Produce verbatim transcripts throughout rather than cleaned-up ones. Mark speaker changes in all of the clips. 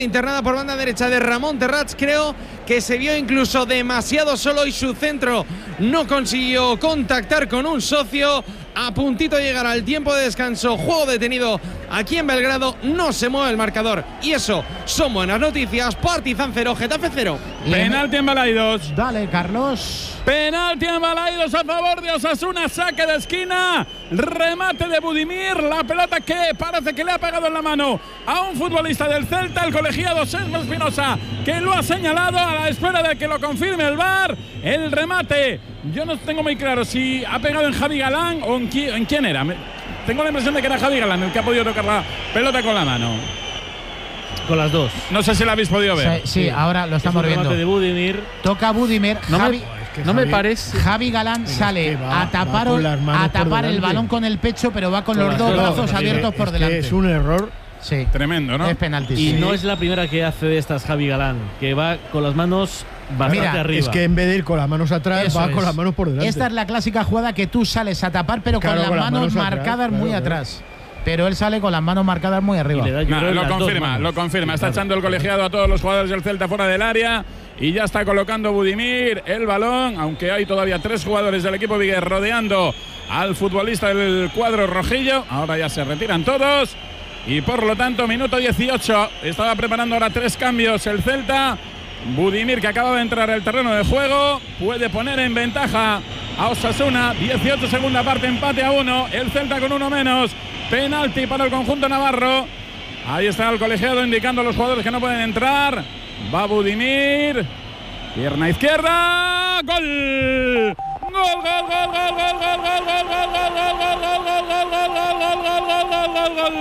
Speaker 1: Internada por banda derecha de Ramón Terrats, creo que se vio incluso demasiado solo y su centro no consiguió contactar con un socio. A puntito de llegar al tiempo de descanso, juego detenido aquí en Belgrado, no se mueve el marcador y eso son buenas noticias. Partizan cero, Getafe cero.
Speaker 2: Penalti en Balaidos.
Speaker 3: Dale, Carlos.
Speaker 2: Penalti en Balaidos a favor de Osasuna, saque de esquina, remate de Budimir, la pelota que parece que le ha pegado en la mano a un futbolista del Celta, el colegiado Sesma Espinosa, que lo ha señalado a la espera de que lo confirme el V A R. El remate, yo no tengo muy claro si ha pegado en Javi Galán o en, qui en quién era. Me, tengo la impresión de que era Javi Galán el que ha podido tocar la pelota con la mano.
Speaker 4: Con las dos.
Speaker 2: No sé si la habéis podido ver.
Speaker 3: Sí, sí, sí. Ahora lo estamos viendo.
Speaker 4: De Budimir.
Speaker 3: Toca Budimir.
Speaker 4: No
Speaker 3: Javi,
Speaker 4: me, es que no Javi, me parece.
Speaker 3: Javi Galán sale va, a tapar, a tapar el balón con el pecho, pero va con, con los dos brazos abiertos por
Speaker 5: es
Speaker 3: delante.
Speaker 5: Que es un error.
Speaker 3: Sí.
Speaker 2: Tremendo, ¿no?
Speaker 3: Es penalti.
Speaker 4: Y
Speaker 3: sí.
Speaker 4: no es la primera que hace de estas Javi Galán, que va con las manos bastante
Speaker 3: Mira,
Speaker 4: arriba.
Speaker 5: Es que en vez de ir con las manos atrás,
Speaker 3: Eso
Speaker 5: va
Speaker 3: es.
Speaker 5: con las manos por delante.
Speaker 3: Esta es la clásica jugada que tú sales a tapar, pero
Speaker 5: claro,
Speaker 3: con las
Speaker 5: con
Speaker 3: manos,
Speaker 5: las manos
Speaker 3: marcadas
Speaker 5: atrás,
Speaker 3: muy
Speaker 5: claro,
Speaker 3: atrás. Pero él sale con las manos marcadas muy arriba.
Speaker 4: Da,
Speaker 2: no, lo confirma, lo confirma. Está echando el colegiado a todos los jugadores del Celta fuera del área y ya está colocando Budimir el balón, aunque hay todavía tres jugadores del equipo Vigués rodeando al futbolista del cuadro rojillo. Ahora ya se retiran todos y por lo tanto minuto dieciocho. Estaba preparando ahora tres cambios el Celta. Budimir, que acaba de entrar al terreno de juego, puede poner en ventaja a Osasuna. dieciocho segunda parte, empate a uno. El Celta con uno menos. Penalti para el conjunto navarro. Ahí está el colegiado indicando a los jugadores que no pueden entrar. Va Budimir. Pierna izquierda. ¡Gol! ¡Gol, gol, gol, gol, gol, gol, gol, gol, gol, gol, gol, gol, gol, gol, gol, gol, gol,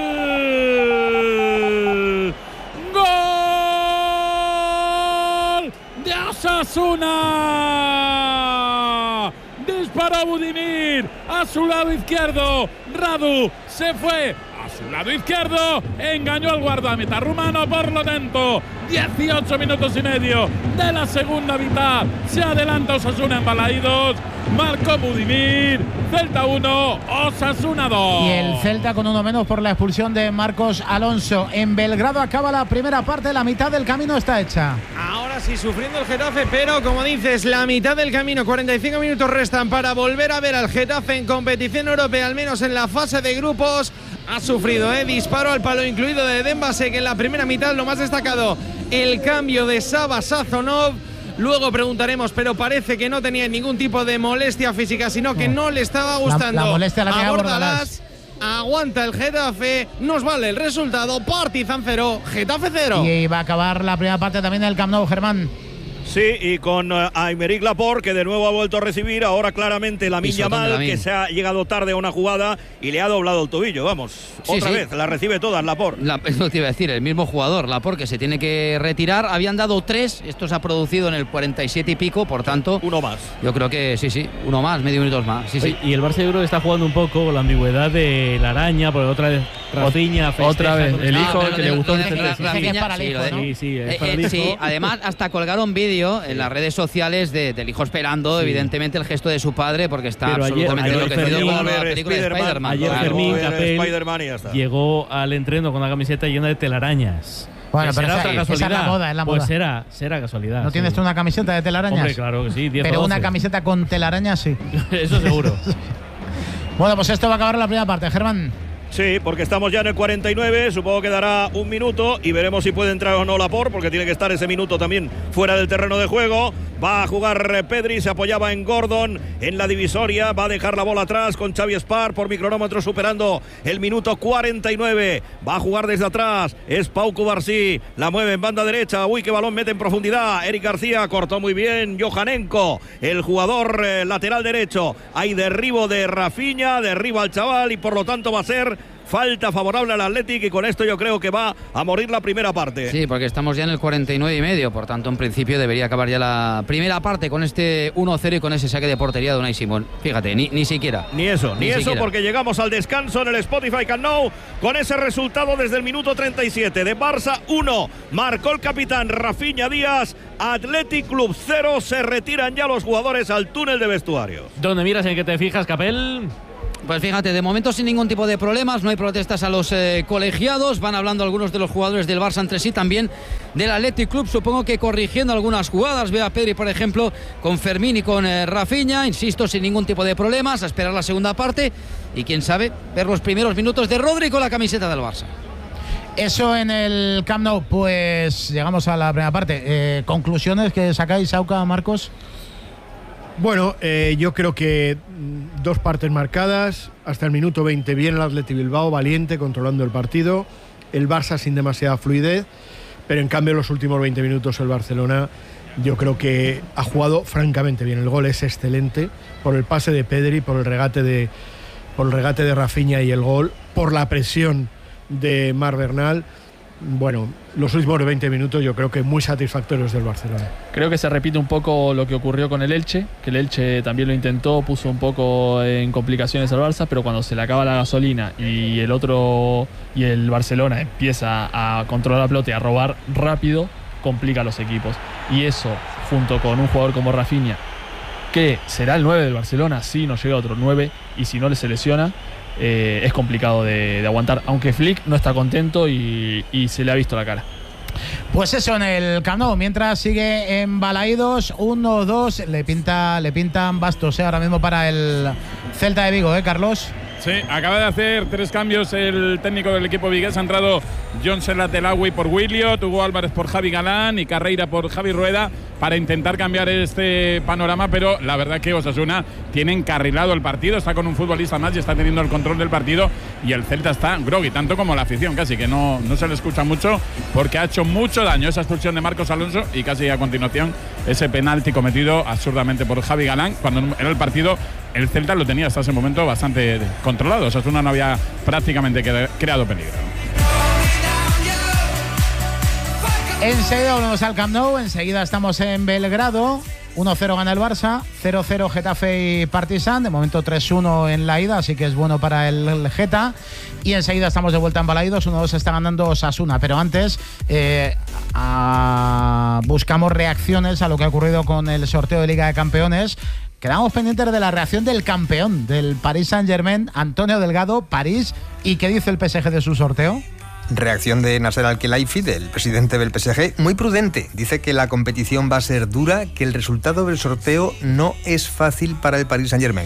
Speaker 2: gol, gol de Osasuna. Disparó Budimir a su lado izquierdo. Radu se fue a su lado izquierdo, engañó al guardameta rumano. Por lo tanto, dieciocho minutos y medio de la segunda mitad. Se adelanta Osasuna en Balaidos. Marcó Budimir. Celta uno, Osasuna dos.
Speaker 3: Y el Celta con uno menos por la expulsión de Marcos Alonso. En Belgrado acaba la primera parte, la mitad del camino está hecha.
Speaker 1: Ahora sí, sufriendo el Getafe, pero como dices, la mitad del camino, cuarenta y cinco minutos restan para volver a ver al Getafe en competición europea, al menos en la fase de grupos. Ha sufrido, ¿eh? Disparo al palo incluido de Dembasek en la primera mitad. Lo más destacado, el cambio de Saba Sazonov. Luego preguntaremos, pero parece que no tenía ningún tipo de molestia física, sino que no le estaba gustando.
Speaker 3: La, la molestia la tenía
Speaker 1: Bordalás. Aguanta el Getafe, nos vale el resultado. Partizan cero, Getafe cero.
Speaker 3: Y va a acabar la primera parte también del Camp Nou, Germán.
Speaker 6: Sí, y con uh, Aymeric Laporte, que de nuevo ha vuelto a recibir, ahora claramente Lamine Yamal, que se ha llegado tarde a una jugada y le ha doblado el tobillo, vamos,
Speaker 7: sí,
Speaker 6: otra
Speaker 7: sí.
Speaker 6: vez, la recibe todas Laporte.
Speaker 7: La, eso te iba a decir, el mismo jugador, Laporte, que se tiene que retirar. Habían dado tres, esto se ha producido en el cuarenta y siete y pico, por tanto…
Speaker 6: Uno más.
Speaker 7: Yo creo que sí, sí, uno más, medio minutos más, sí,
Speaker 4: Oye,
Speaker 7: sí.
Speaker 4: Y el Barça yo creo que está jugando un poco con la ambigüedad de la araña, porque otra vez Rafinha
Speaker 8: otra vez, el
Speaker 7: Ah,
Speaker 8: hijo que le gustó
Speaker 7: de,
Speaker 8: el
Speaker 7: de,
Speaker 3: Rafinha, es para el
Speaker 7: sí,
Speaker 3: hijo,
Speaker 7: de,
Speaker 3: ¿no?
Speaker 4: Sí, sí, es
Speaker 7: eh,
Speaker 4: para el
Speaker 7: eh,
Speaker 4: hijo.
Speaker 7: sí, además hasta colgaron vídeo en las redes sociales de, del hijo esperando, sí. evidentemente, el gesto de su padre, porque está
Speaker 4: Pero ayer-
Speaker 7: absolutamente
Speaker 4: ayer
Speaker 7: enloquecido
Speaker 4: Fermín-
Speaker 7: con la película de Spider-Man.
Speaker 4: Ayer
Speaker 7: Claro.
Speaker 4: Fermín
Speaker 6: Ver
Speaker 4: Capel
Speaker 6: Spider-Man y ya está.
Speaker 4: llegó al entreno con la camiseta llena de telarañas.
Speaker 3: Bueno, pero
Speaker 4: ¿Será
Speaker 3: esa,
Speaker 4: otra
Speaker 3: esa es
Speaker 4: casualidad?
Speaker 3: la moda, es la
Speaker 4: Pues
Speaker 3: moda.
Speaker 4: será, será casualidad.
Speaker 3: ¿No
Speaker 4: sí.
Speaker 3: tienes tú una camiseta de telarañas?
Speaker 4: Hombre, claro que sí, diez
Speaker 3: Pero
Speaker 4: o
Speaker 3: una
Speaker 4: doce.
Speaker 3: camiseta con telarañas, sí.
Speaker 4: Eso seguro.
Speaker 3: Bueno, pues esto va a acabar la primera parte, Germán.
Speaker 6: Sí, porque estamos ya en el cuarenta y nueve, supongo que dará un minuto y veremos si puede entrar o no Laporte, porque tiene que estar ese minuto también fuera del terreno de juego. Va a jugar Pedri, se apoyaba en Gordon en la divisoria, va a dejar la bola atrás con Xavi Espar por micronómetro superando el minuto cuarenta y nueve. Va a jugar desde atrás, es Pau Cubarsí, la mueve en banda derecha, uy, qué balón mete en profundidad. Eric García cortó muy bien, Johanenko, el jugador eh, lateral derecho. Hay derribo de Rafinha, derriba al chaval y por lo tanto va a ser falta favorable al Athletic y con esto yo creo que va a morir la primera parte.
Speaker 7: Sí, porque estamos ya en el cuarenta y nueve y medio, por tanto en principio debería acabar ya la primera parte con este uno cero y con ese saque de portería de Unai Simón. Fíjate, ni, ni siquiera.
Speaker 6: Ni eso, ni,
Speaker 7: Ni
Speaker 6: eso
Speaker 7: siquiera.
Speaker 6: porque llegamos al descanso en el Spotify Camp Nou con ese resultado desde el minuto treinta y siete de Barça uno. Marcó el capitán Rafinha Díaz, Athletic Club cero, se retiran ya los jugadores al túnel de vestuarios.
Speaker 4: ¿Dónde miras en qué te fijas, Capel?
Speaker 7: Pues fíjate, de momento sin ningún tipo de problemas, no hay protestas a los eh, colegiados, van hablando algunos de los jugadores del Barça entre sí, también del Athletic Club, supongo que corrigiendo algunas jugadas. Veo a Pedri, por ejemplo, con Fermín y con eh, Rafinha, insisto, sin ningún tipo de problemas, a esperar la segunda parte y quién sabe, ver los primeros minutos de Rodri con la camiseta del Barça.
Speaker 3: Eso en el Camp Nou. Pues llegamos a la primera parte. Eh, ¿Conclusiones que sacáis, Auca, Marcos?
Speaker 5: Bueno, eh, yo creo que dos partes marcadas. Hasta el minuto veinte bien el Athletic Bilbao, valiente, controlando el partido. El Barça sin demasiada fluidez. Pero en cambio los últimos veinte minutos el Barcelona, yo creo que ha jugado francamente bien. El gol es excelente por el pase de Pedri, por el regate de, por el regate de Rafinha y el gol, por la presión de Marc Bernal. Bueno, los últimos veinte minutos yo creo que muy satisfactorios del Barcelona.
Speaker 8: Creo que se repite un poco lo que ocurrió con el Elche, que el Elche también lo intentó, puso un poco en complicaciones al Barça, pero cuando se le acaba la gasolina y el otro y el Barcelona empieza a controlar la pelota y a robar rápido, complica a los equipos. Y eso, junto con un jugador como Rafinha, que será el nueve del Barcelona, si no llega otro nueve y si no le se lesiona, Eh, es complicado de, de aguantar, aunque Flick no está contento y, y se le ha visto la cara.
Speaker 3: Pues eso en el Camp Nou, mientras sigue en Balaídos, uno dos, le pinta, le pintan bastos eh, ahora mismo para el Celta de Vigo, ¿eh, Carlos?
Speaker 2: Sí, acaba de hacer tres cambios el técnico del equipo vigués. Ha entrado John Serratelawi por Williot, Hugo Álvarez por Javi Galán y Carreira por Javi Rueda para intentar cambiar este panorama, pero la verdad que Osasuna tiene encarrilado el partido, está con un futbolista más y está teniendo el control del partido, y el Celta está groggy, tanto como la afición, casi que no, no se le escucha mucho porque ha hecho mucho daño esa expulsión de Marcos Alonso y casi a continuación ese penalti cometido absurdamente por Javi Galán, cuando en el partido el Celta lo tenía hasta ese momento bastante controlado. Osasuna no había prácticamente creado peligro.
Speaker 3: Enseguida volvemos al Camp Nou, enseguida estamos en Belgrado. uno cero gana el Barça, cero cero Getafe y Partizan, de momento tres uno en la ida, así que es bueno para el Geta. Y enseguida estamos de vuelta en Balaídos, uno dos está ganando Osasuna. Pero antes eh, a, buscamos reacciones a lo que ha ocurrido con el sorteo de Liga de Campeones. Quedamos pendientes de la reacción del campeón, del Paris Saint-Germain, Antonio Delgado, París. ¿Y qué dice el P S G de su sorteo?
Speaker 9: Reacción de Nasser Al-Khelaifi, del presidente del P S G, muy prudente. Dice que la competición va a ser dura, que el resultado del sorteo no es fácil para el Paris Saint-Germain.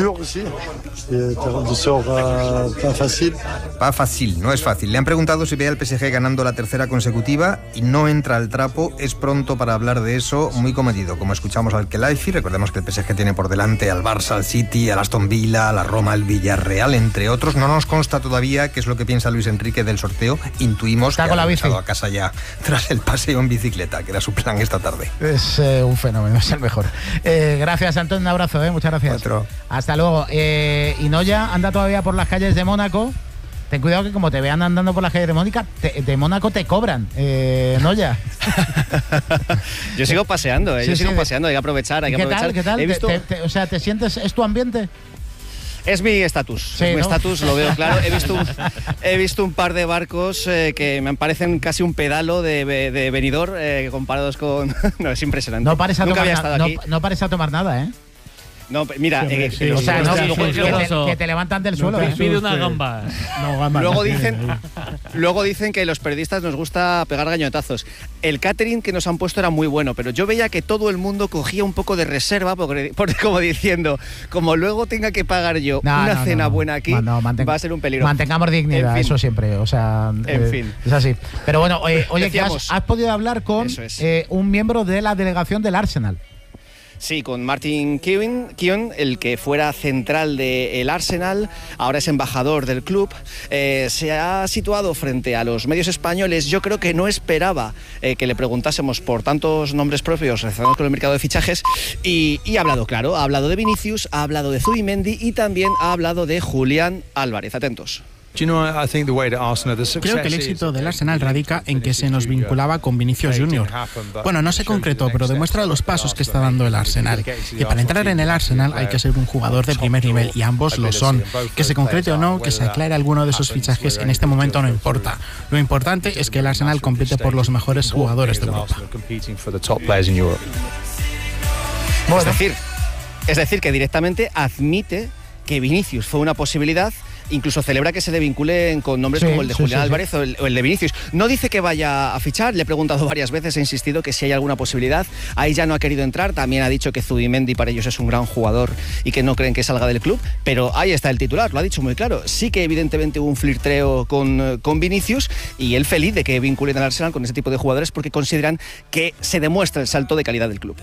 Speaker 9: Va fácil, no es fácil. Le han preguntado si ve al P S G ganando la tercera consecutiva y no entra al trapo. Es pronto para hablar de eso, muy comedido. Como escuchamos al Khelaifi, recordemos que el P S G tiene por delante al Barça, al City, al Aston Villa, a la Roma, al Villarreal, entre otros. No nos consta todavía qué es lo que piensa Luis Enrique del sorteo. Intuimos que ha regresado a casa ya tras el paseo en bicicleta, que era su plan esta tarde.
Speaker 3: Es eh, un fenómeno, es el mejor. Eh, gracias, Antonio, un abrazo, eh, muchas gracias.
Speaker 9: Otro.
Speaker 3: Hasta luego. Eh, Inoya anda todavía por las calles de Mónaco. Ten cuidado que como te vean andando por las calles de Mónaco, te, de Mónaco te cobran, eh, Noya.
Speaker 10: Yo sigo paseando, eh,
Speaker 3: sí,
Speaker 10: yo sigo
Speaker 3: sí,
Speaker 10: paseando, hay que aprovechar, hay que
Speaker 3: ¿Qué
Speaker 10: aprovechar.
Speaker 3: tal? ¿Qué tal?
Speaker 10: He visto...
Speaker 3: te, te, o sea, ¿te sientes, es tu ambiente?
Speaker 10: Es mi estatus,
Speaker 3: sí,
Speaker 10: es mi
Speaker 3: ¿no?
Speaker 10: estatus, lo veo claro. He visto un, he visto un par de barcos eh, que me parecen casi un pedalo de, de Benidorm eh, comparados con... No, es impresionante.
Speaker 3: No pares a
Speaker 10: Nunca
Speaker 3: tomar
Speaker 10: había estado
Speaker 3: no,
Speaker 10: aquí.
Speaker 3: No pares a tomar nada, ¿eh?
Speaker 10: No, mira,
Speaker 5: sí,
Speaker 10: eh,
Speaker 5: sí,
Speaker 10: los,
Speaker 3: o sea,
Speaker 10: los,
Speaker 3: no,
Speaker 10: los,
Speaker 3: que,
Speaker 10: los,
Speaker 3: que,
Speaker 10: los,
Speaker 3: te, que te levantan del
Speaker 5: no,
Speaker 3: suelo, ¿eh?
Speaker 4: Pide una gamba.
Speaker 5: No, gamba.
Speaker 10: Luego
Speaker 5: no,
Speaker 10: dicen,
Speaker 5: no, no.
Speaker 10: luego dicen que los periodistas nos gusta pegar gañotazos. El catering que nos han puesto era muy bueno, pero yo veía que todo el mundo cogía un poco de reserva, porque, porque como diciendo, como luego tenga que pagar yo
Speaker 3: No,
Speaker 10: una
Speaker 3: no,
Speaker 10: cena
Speaker 3: no.
Speaker 10: buena aquí,
Speaker 3: No, manten-
Speaker 10: va a ser un peligro.
Speaker 3: Mantengamos dignidad,
Speaker 10: En fin.
Speaker 3: eso siempre, o sea,
Speaker 10: En
Speaker 3: eh,
Speaker 10: fin.
Speaker 3: es así. Pero bueno, eh, oye, que has,
Speaker 10: Decíamos-
Speaker 3: has podido hablar con
Speaker 10: Eso es.
Speaker 3: eh, un miembro de la delegación del Arsenal.
Speaker 10: Sí, con Martin Keown, Keown, el que fuera central del Arsenal, ahora es embajador del club, eh, se ha situado frente a los medios españoles. Yo creo que no esperaba eh, que le preguntásemos por tantos nombres propios relacionados con el mercado de fichajes y, y ha hablado claro, ha hablado de Vinicius, ha hablado de Zubimendi y también ha hablado de Julián Álvarez. Atentos.
Speaker 11: Creo que el éxito del Arsenal radica en que se nos vinculaba con Vinicius Junior Bueno, no se concretó, pero demuestra los pasos que está dando el Arsenal. Que para entrar en el Arsenal hay que ser un jugador de primer nivel y ambos lo son. Que se concrete o no, que se aclare alguno de esos fichajes, en este momento no importa. Lo importante es que el Arsenal compite por los mejores jugadores de Europa.
Speaker 10: Es decir, es decir, que directamente admite que Vinicius fue una posibilidad. Incluso celebra que se le vinculen con nombres
Speaker 3: Sí,
Speaker 10: como el de
Speaker 3: sí,
Speaker 10: Julián
Speaker 3: sí, sí.
Speaker 10: Álvarez o el, o el de Vinicius. No dice que vaya a fichar, le he preguntado varias veces, he insistido que si hay alguna posibilidad. Ahí ya no ha querido entrar, también ha dicho que Zubimendi para ellos es un gran jugador y que no creen que salga del club, pero ahí está el titular, lo ha dicho muy claro. Sí que evidentemente hubo un flirteo con, con Vinicius y él feliz de que vinculen al Arsenal con ese tipo de jugadores porque consideran que se demuestra el salto de calidad del club.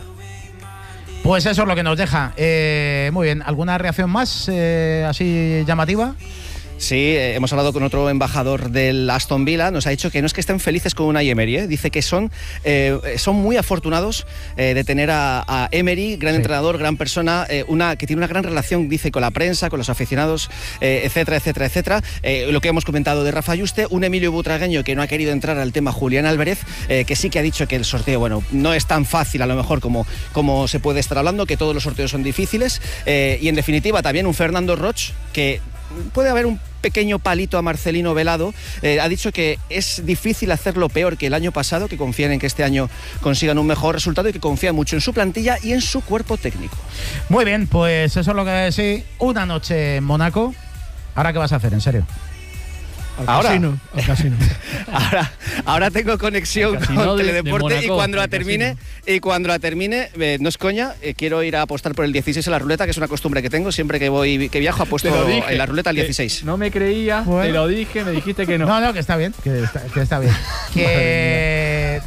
Speaker 3: Pues eso es lo que nos deja. Eh, muy bien, ¿alguna reacción más eh, así llamativa?
Speaker 10: Sí, eh, hemos hablado con otro embajador del Aston Villa, nos ha dicho que no es que estén felices con Unai Emery, ¿eh? Dice que son, eh, son muy afortunados eh, de tener a, a Emery, gran sí. entrenador, gran persona, eh, una, que tiene una gran relación, dice, con la prensa, con los aficionados, eh, etcétera, etcétera, etcétera. Eh, lo que hemos comentado de Rafa Yuste, un Emilio Butragueño que no ha querido entrar al tema Julián Álvarez, eh, que sí que ha dicho que el sorteo, bueno, no es tan fácil a lo mejor como, como se puede estar hablando, que todos los sorteos son difíciles, eh, y en definitiva también un Fernando Roch que puede haber un pequeño palito a Marcelino Velado, eh, ha dicho que es difícil hacerlo peor que el año pasado, que confían en que este año consigan un mejor resultado y que confían mucho en su plantilla y en su cuerpo técnico.
Speaker 3: Muy bien, pues eso es lo que decir. Una noche en Mónaco. ¿Ahora qué vas a hacer, en serio?
Speaker 5: Al
Speaker 10: ahora,
Speaker 5: casino, al casino.
Speaker 10: ahora, ahora tengo conexión con
Speaker 8: de,
Speaker 10: Teledeporte
Speaker 8: de Mónaco,
Speaker 10: y cuando la
Speaker 8: al
Speaker 10: termine,
Speaker 8: casino.
Speaker 10: y cuando la termine, eh, no es coña, eh, quiero ir a apostar por el dieciséis en la ruleta, que es una costumbre que tengo, siempre que voy, que viajo apuesto
Speaker 8: dije,
Speaker 10: en la ruleta al dieciséis.
Speaker 8: No me creías, bueno. Te lo dije, me dijiste que no.
Speaker 3: No, no, que está bien, que está, que está bien. que...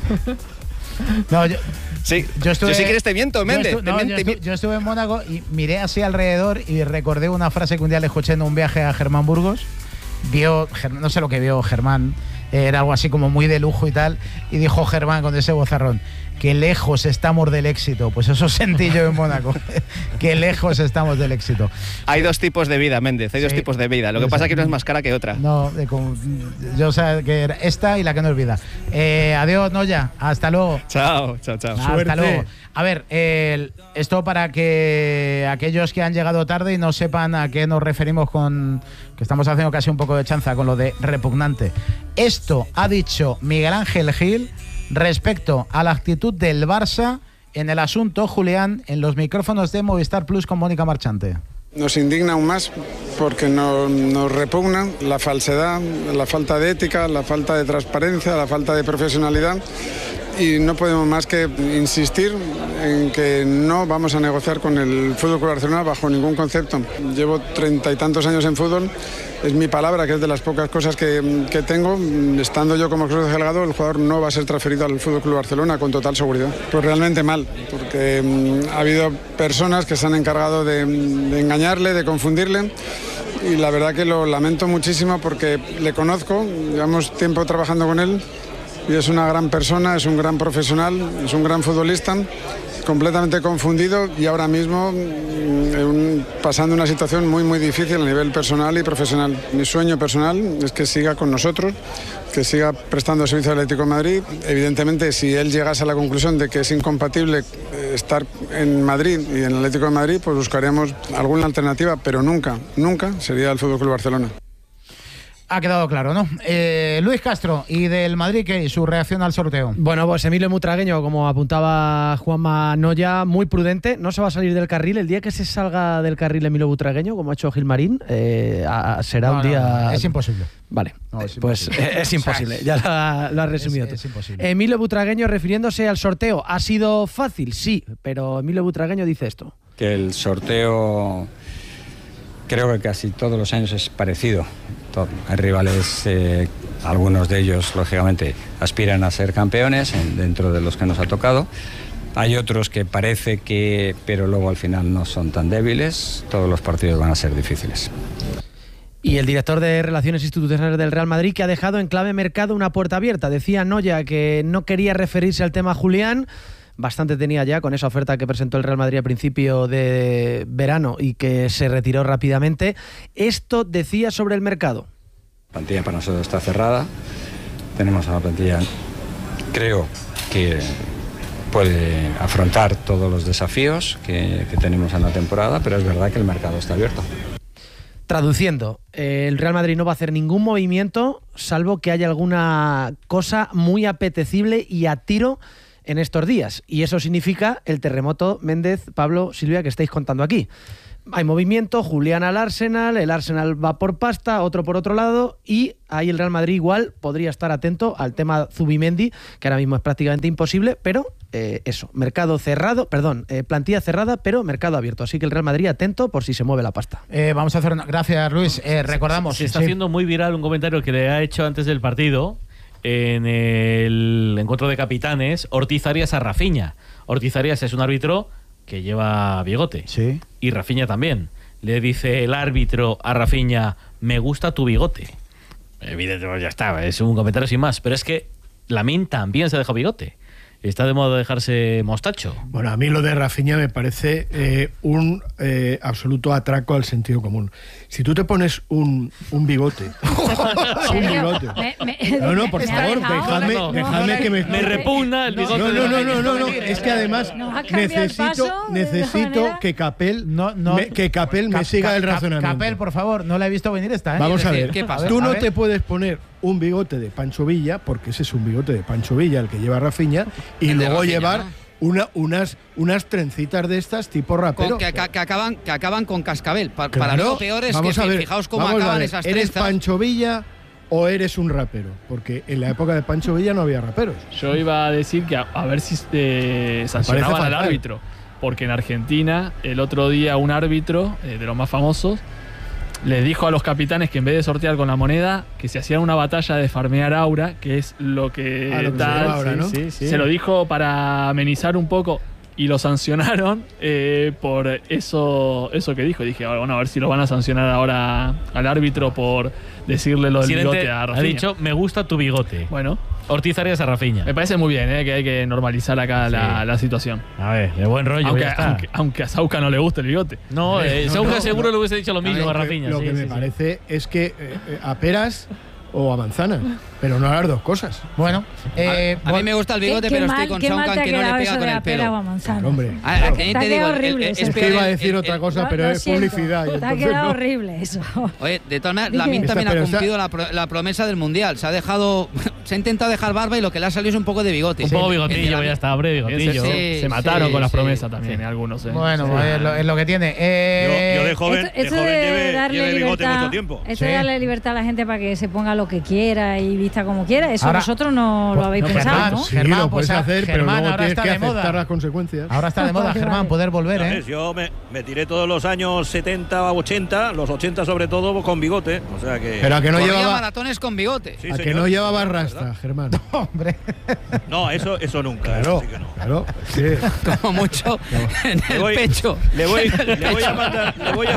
Speaker 3: No, yo...
Speaker 10: Sí, yo, estuve, yo sí que eres te miento, Méndez.
Speaker 3: Yo, estu no, yo, estu yo estuve en Mónaco y miré así alrededor y recordé una frase que un día le escuché en un viaje a Germán Burgos. Vio, no sé lo que vio Germán, era algo así como muy de lujo y tal, y dijo Germán con ese vozarrón, que lejos estamos del éxito. Pues eso sentí yo en Mónaco, que lejos estamos del éxito.
Speaker 10: Hay dos tipos de vida, Méndez, hay sí, dos tipos de vida. Lo que pasa es que una es más cara que otra.
Speaker 3: No, de, como, yo sé que era esta y la que no es vida. Eh, adiós, Noya, hasta luego.
Speaker 10: Chao, chao, chao.
Speaker 3: Hasta
Speaker 5: Suerte.
Speaker 3: luego. A ver, eh, esto para que aquellos que han llegado tarde y no sepan a qué nos referimos con que estamos haciendo casi un poco de chanza con lo de repugnante. Esto ha dicho Miguel Ángel Gil respecto a la actitud del Barça en el asunto Julián en los micrófonos de Movistar Plus con Mónica Marchante.
Speaker 12: Nos indigna aún más porque nos, nos repugna la falsedad, la falta de ética, la falta de transparencia, la falta de profesionalidad. Y no podemos más que insistir en que no vamos a negociar con el Fútbol Club Barcelona bajo ningún concepto. Llevo treinta y tantos años en fútbol, es mi palabra, que es de las pocas cosas que, que tengo. Estando yo como Cruz Delgado, el jugador no va a ser transferido al Fútbol Club Barcelona con total seguridad. Pues realmente mal, porque um, ha habido personas que se han encargado de, de engañarle, de confundirle. Y la verdad que lo lamento muchísimo porque le conozco, llevamos tiempo trabajando con él. Y es una gran persona, es un gran profesional, es un gran futbolista, completamente confundido y ahora mismo un, pasando una situación muy muy difícil a nivel personal y profesional. Mi sueño personal es que siga con nosotros, que siga prestando servicio al Atlético de Madrid. Evidentemente, si él llegase a la conclusión de que es incompatible estar en Madrid y en el Atlético de Madrid, pues buscaríamos alguna alternativa, pero nunca, nunca sería el Fútbol Club Barcelona.
Speaker 3: Ha quedado claro, ¿no? Eh, Luis Castro, y del Madrid, ¿qué? Su reacción al sorteo.
Speaker 13: Bueno, pues Emilio Butragueño, como apuntaba Juanma Noya, muy prudente, no se va a salir del carril. El día que se salga del carril Emilio Butragueño, como ha hecho Gilmarín, eh, a, será no, un día...
Speaker 3: No, no, es imposible.
Speaker 13: Vale,
Speaker 3: no, es
Speaker 13: pues
Speaker 3: imposible.
Speaker 13: es imposible, ya lo, ha, lo has resumido
Speaker 3: es,
Speaker 13: tú.
Speaker 3: Es imposible.
Speaker 13: Emilio Butragueño, refiriéndose al sorteo, ¿ha sido fácil? Sí, pero Emilio Butragueño dice esto.
Speaker 14: Que el sorteo... Creo que casi todos los años es parecido. Hay rivales, eh, algunos de ellos, lógicamente, aspiran a ser campeones en, dentro de los que nos ha tocado. Hay otros que parece que, pero luego al final no son tan débiles. Todos los partidos van a ser difíciles.
Speaker 13: Y el director de Relaciones Institucionales del Real Madrid, que ha dejado en clave mercado una puerta abierta. Decía Noya que no quería referirse al tema Julián. Bastante tenía ya con esa oferta que presentó el Real Madrid a principio de verano y que se retiró rápidamente. Esto decía sobre el mercado.
Speaker 14: La plantilla para nosotros está cerrada. Tenemos una plantilla, creo que puede afrontar todos los desafíos que, que tenemos en la temporada, pero es verdad que el mercado está abierto.
Speaker 13: Traduciendo, el Real Madrid no va a hacer ningún movimiento salvo que haya alguna cosa muy apetecible y a tiro en estos días, y eso significa el terremoto, Méndez, Pablo, Silvia, que estáis contando aquí. hay movimiento, Julián al Arsenal, el Arsenal va por pasta, otro por otro lado, y ahí el Real Madrid igual podría estar atento al tema Zubimendi, que ahora mismo es prácticamente imposible, pero eh, eso, mercado cerrado, perdón, eh, plantilla cerrada, pero mercado abierto, así que el Real Madrid atento por si se mueve la pasta.
Speaker 3: Eh, vamos a hacer una... Gracias, Luis. Eh, recordamos...
Speaker 4: Se está
Speaker 3: sí.
Speaker 4: haciendo muy viral un comentario que le ha hecho antes del partido en el encuentro de capitanes Ortiz Arias a Rafinha. Ortiz Arias es un árbitro que lleva bigote.
Speaker 3: Sí.
Speaker 4: Y Rafinha también. Le dice el árbitro a Rafinha, me gusta tu bigote. Evidentemente, ya está, es un comentario sin más. Pero es que Lamine también se dejó bigote. Está de modo de dejarse mostacho.
Speaker 5: Bueno, a mí lo de Rafinha me parece eh, un eh, absoluto atraco al sentido común. Si tú te pones un, un bigote, un bigote.
Speaker 15: Me, me,
Speaker 5: No, no, por favor, dejadme,
Speaker 4: no,
Speaker 5: dejadme
Speaker 4: no,
Speaker 5: que me.
Speaker 4: me repugna el bigote.
Speaker 5: No, no, no, no, no, no.
Speaker 3: venir,
Speaker 5: Es que además
Speaker 15: Nos ha cambiado el
Speaker 5: necesito,
Speaker 15: paso de esa
Speaker 5: necesito
Speaker 15: manera.
Speaker 5: que Capel,
Speaker 3: No, no,
Speaker 5: me, que Capel me
Speaker 3: Cap-
Speaker 5: siga el
Speaker 3: Cap-
Speaker 5: razonamiento.
Speaker 3: Capel, por favor, no la he visto venir esta, ¿eh?
Speaker 5: Vamos a
Speaker 7: decir,
Speaker 5: ver,
Speaker 7: ¿qué pasa?
Speaker 5: tú
Speaker 3: A
Speaker 5: no
Speaker 3: ver.
Speaker 5: te puedes poner un bigote de Pancho Villa, porque ese es un bigote de Pancho Villa el que lleva Rafinha, y
Speaker 7: El de
Speaker 5: luego
Speaker 7: Rafinha,
Speaker 5: llevar
Speaker 7: ¿no?
Speaker 5: una, unas, unas trencitas de estas tipo rapero.
Speaker 7: Con que, que- que acaban, que acaban con cascabel. Pa- para
Speaker 5: Claro,
Speaker 7: mí lo peor es
Speaker 5: vamos
Speaker 7: que
Speaker 5: a ver,
Speaker 7: fijaos cómo
Speaker 5: vamos a
Speaker 7: acaban
Speaker 5: ver,
Speaker 7: esas
Speaker 5: ¿eres
Speaker 7: trenzas.
Speaker 5: Pancho Villa o eres un rapero? Porque en la época de Pancho Villa no había raperos.
Speaker 8: Yo iba a decir que a, a ver si eh, sancionaban al
Speaker 5: fatal.
Speaker 8: árbitro. Porque en Argentina, el otro día, un árbitro eh, de los más famosos les dijo a los capitanes que en vez de sortear con la moneda, que se hacían una batalla de farmear aura, que es lo que,
Speaker 5: Ah, lo que se
Speaker 8: tal.
Speaker 5: llama ahora,
Speaker 8: Sí,
Speaker 5: ¿no?
Speaker 8: sí, sí. Se lo dijo para amenizar un poco y lo sancionaron eh, por eso, eso que dijo. Dije, bueno, a ver si lo van a sancionar ahora al árbitro por decirle lo del
Speaker 4: Presidente
Speaker 8: bigote a
Speaker 4: ha
Speaker 8: Rafinha.
Speaker 4: dicho, me gusta tu bigote.
Speaker 8: Bueno,
Speaker 4: Ortiz Arias a Rafinha.
Speaker 8: me parece muy bien eh, que hay que normalizar acá
Speaker 4: Sí.
Speaker 8: la, la situación.
Speaker 4: A ver, de buen rollo.
Speaker 8: Aunque,
Speaker 4: ya está.
Speaker 8: aunque, aunque a Sauca no le guste el bigote.
Speaker 4: No, eh,
Speaker 5: No,
Speaker 4: Sauca
Speaker 5: no,
Speaker 4: seguro
Speaker 5: no.
Speaker 4: le hubiese dicho lo mismo a
Speaker 5: Lo que-
Speaker 4: Rafinha.
Speaker 5: Lo
Speaker 4: sí,
Speaker 5: que
Speaker 4: sí,
Speaker 5: me
Speaker 4: sí.
Speaker 5: parece es que eh, eh, a peras o a manzanas, pero no a las dos cosas.
Speaker 3: Bueno, eh,
Speaker 7: A mí me gusta el bigote,
Speaker 15: Qué- qué
Speaker 7: pero
Speaker 15: mal-
Speaker 7: estoy con
Speaker 15: qué mal
Speaker 7: Sauca
Speaker 15: te ha
Speaker 7: que no le
Speaker 15: quedado
Speaker 7: pega
Speaker 15: eso
Speaker 7: con
Speaker 15: de
Speaker 7: el
Speaker 15: la pera
Speaker 7: pelo.
Speaker 15: o a manzana.
Speaker 5: Claro, hombre.
Speaker 7: A- a-
Speaker 5: claro.
Speaker 7: que
Speaker 15: Te ha
Speaker 7: te digo,
Speaker 15: quedado
Speaker 7: el-
Speaker 15: horrible
Speaker 7: el-
Speaker 15: eso.
Speaker 7: es
Speaker 5: Es que
Speaker 7: peor
Speaker 5: iba a
Speaker 7: el-
Speaker 5: decir
Speaker 7: el-
Speaker 5: otra
Speaker 7: el-
Speaker 5: cosa,
Speaker 15: Lo-
Speaker 5: pero
Speaker 15: lo
Speaker 5: es
Speaker 15: siento.
Speaker 5: publicidad. y
Speaker 15: Te ha
Speaker 5: entonces
Speaker 15: quedado
Speaker 5: no.
Speaker 15: horrible eso.
Speaker 7: Oye, de todas maneras,
Speaker 15: Dije-
Speaker 7: Lamine también
Speaker 5: Está-
Speaker 7: ha
Speaker 5: pero está-
Speaker 7: cumplido la, pro- la promesa del Mundial. Se ha dejado, se ha intentado dejar barba y lo que le ha salido es un poco de bigote.
Speaker 4: Un poco
Speaker 7: El de
Speaker 4: bigotillo,
Speaker 7: Lamine-
Speaker 4: ya está, hombre,
Speaker 8: Se,
Speaker 4: bigotillo.
Speaker 8: se-
Speaker 7: Sí,
Speaker 8: se mataron
Speaker 7: sí,
Speaker 8: con las
Speaker 7: sí.
Speaker 8: promesas también, eh, algunos. eh.
Speaker 3: bueno,
Speaker 8: Sí.
Speaker 3: es, lo, es lo que tiene. Eh,
Speaker 6: Yo, yo de joven,
Speaker 15: Esto- esto
Speaker 6: de joven
Speaker 15: de
Speaker 6: lleve,
Speaker 15: darle
Speaker 6: lleve bigote
Speaker 15: libertad-
Speaker 6: mucho tiempo.
Speaker 15: Esto
Speaker 3: Sí.
Speaker 15: de darle libertad a la gente para que se ponga lo que quiera y vista como quiera, eso
Speaker 3: Ahora-
Speaker 15: vosotros no lo habéis
Speaker 3: no,
Speaker 15: pensado,
Speaker 3: Germán,
Speaker 15: ¿no?
Speaker 5: Sí,
Speaker 3: Germán,
Speaker 5: lo
Speaker 3: pues,
Speaker 5: puedes hacer, pero
Speaker 3: Germán,
Speaker 5: luego
Speaker 3: ahora
Speaker 5: tienes
Speaker 3: está
Speaker 5: que
Speaker 3: de moda.
Speaker 5: aceptar las consecuencias.
Speaker 3: Ahora está de moda,
Speaker 15: Vale,
Speaker 3: Germán,
Speaker 15: vale.
Speaker 3: poder volver,
Speaker 6: ¿Sabes?
Speaker 3: ¿eh?
Speaker 6: Yo me, me tiré todos los años setenta a ochenta, los ochenta sobre todo, con bigote. O sea que.
Speaker 5: Pero a que no
Speaker 7: Corría
Speaker 5: llevaba,
Speaker 7: maratones con bigote.
Speaker 6: Sí,
Speaker 5: a que
Speaker 6: señor.
Speaker 5: no llevaba rasta, Germán.
Speaker 3: Hombre.
Speaker 6: No, eso, eso nunca.
Speaker 5: Claro,
Speaker 6: eso sí que no.
Speaker 5: claro. Sí.
Speaker 7: Como mucho en
Speaker 6: Le
Speaker 7: el
Speaker 6: voy-
Speaker 7: pecho.
Speaker 6: Le voy,
Speaker 7: En el
Speaker 6: le voy a
Speaker 7: pecho.
Speaker 6: mandar, le voy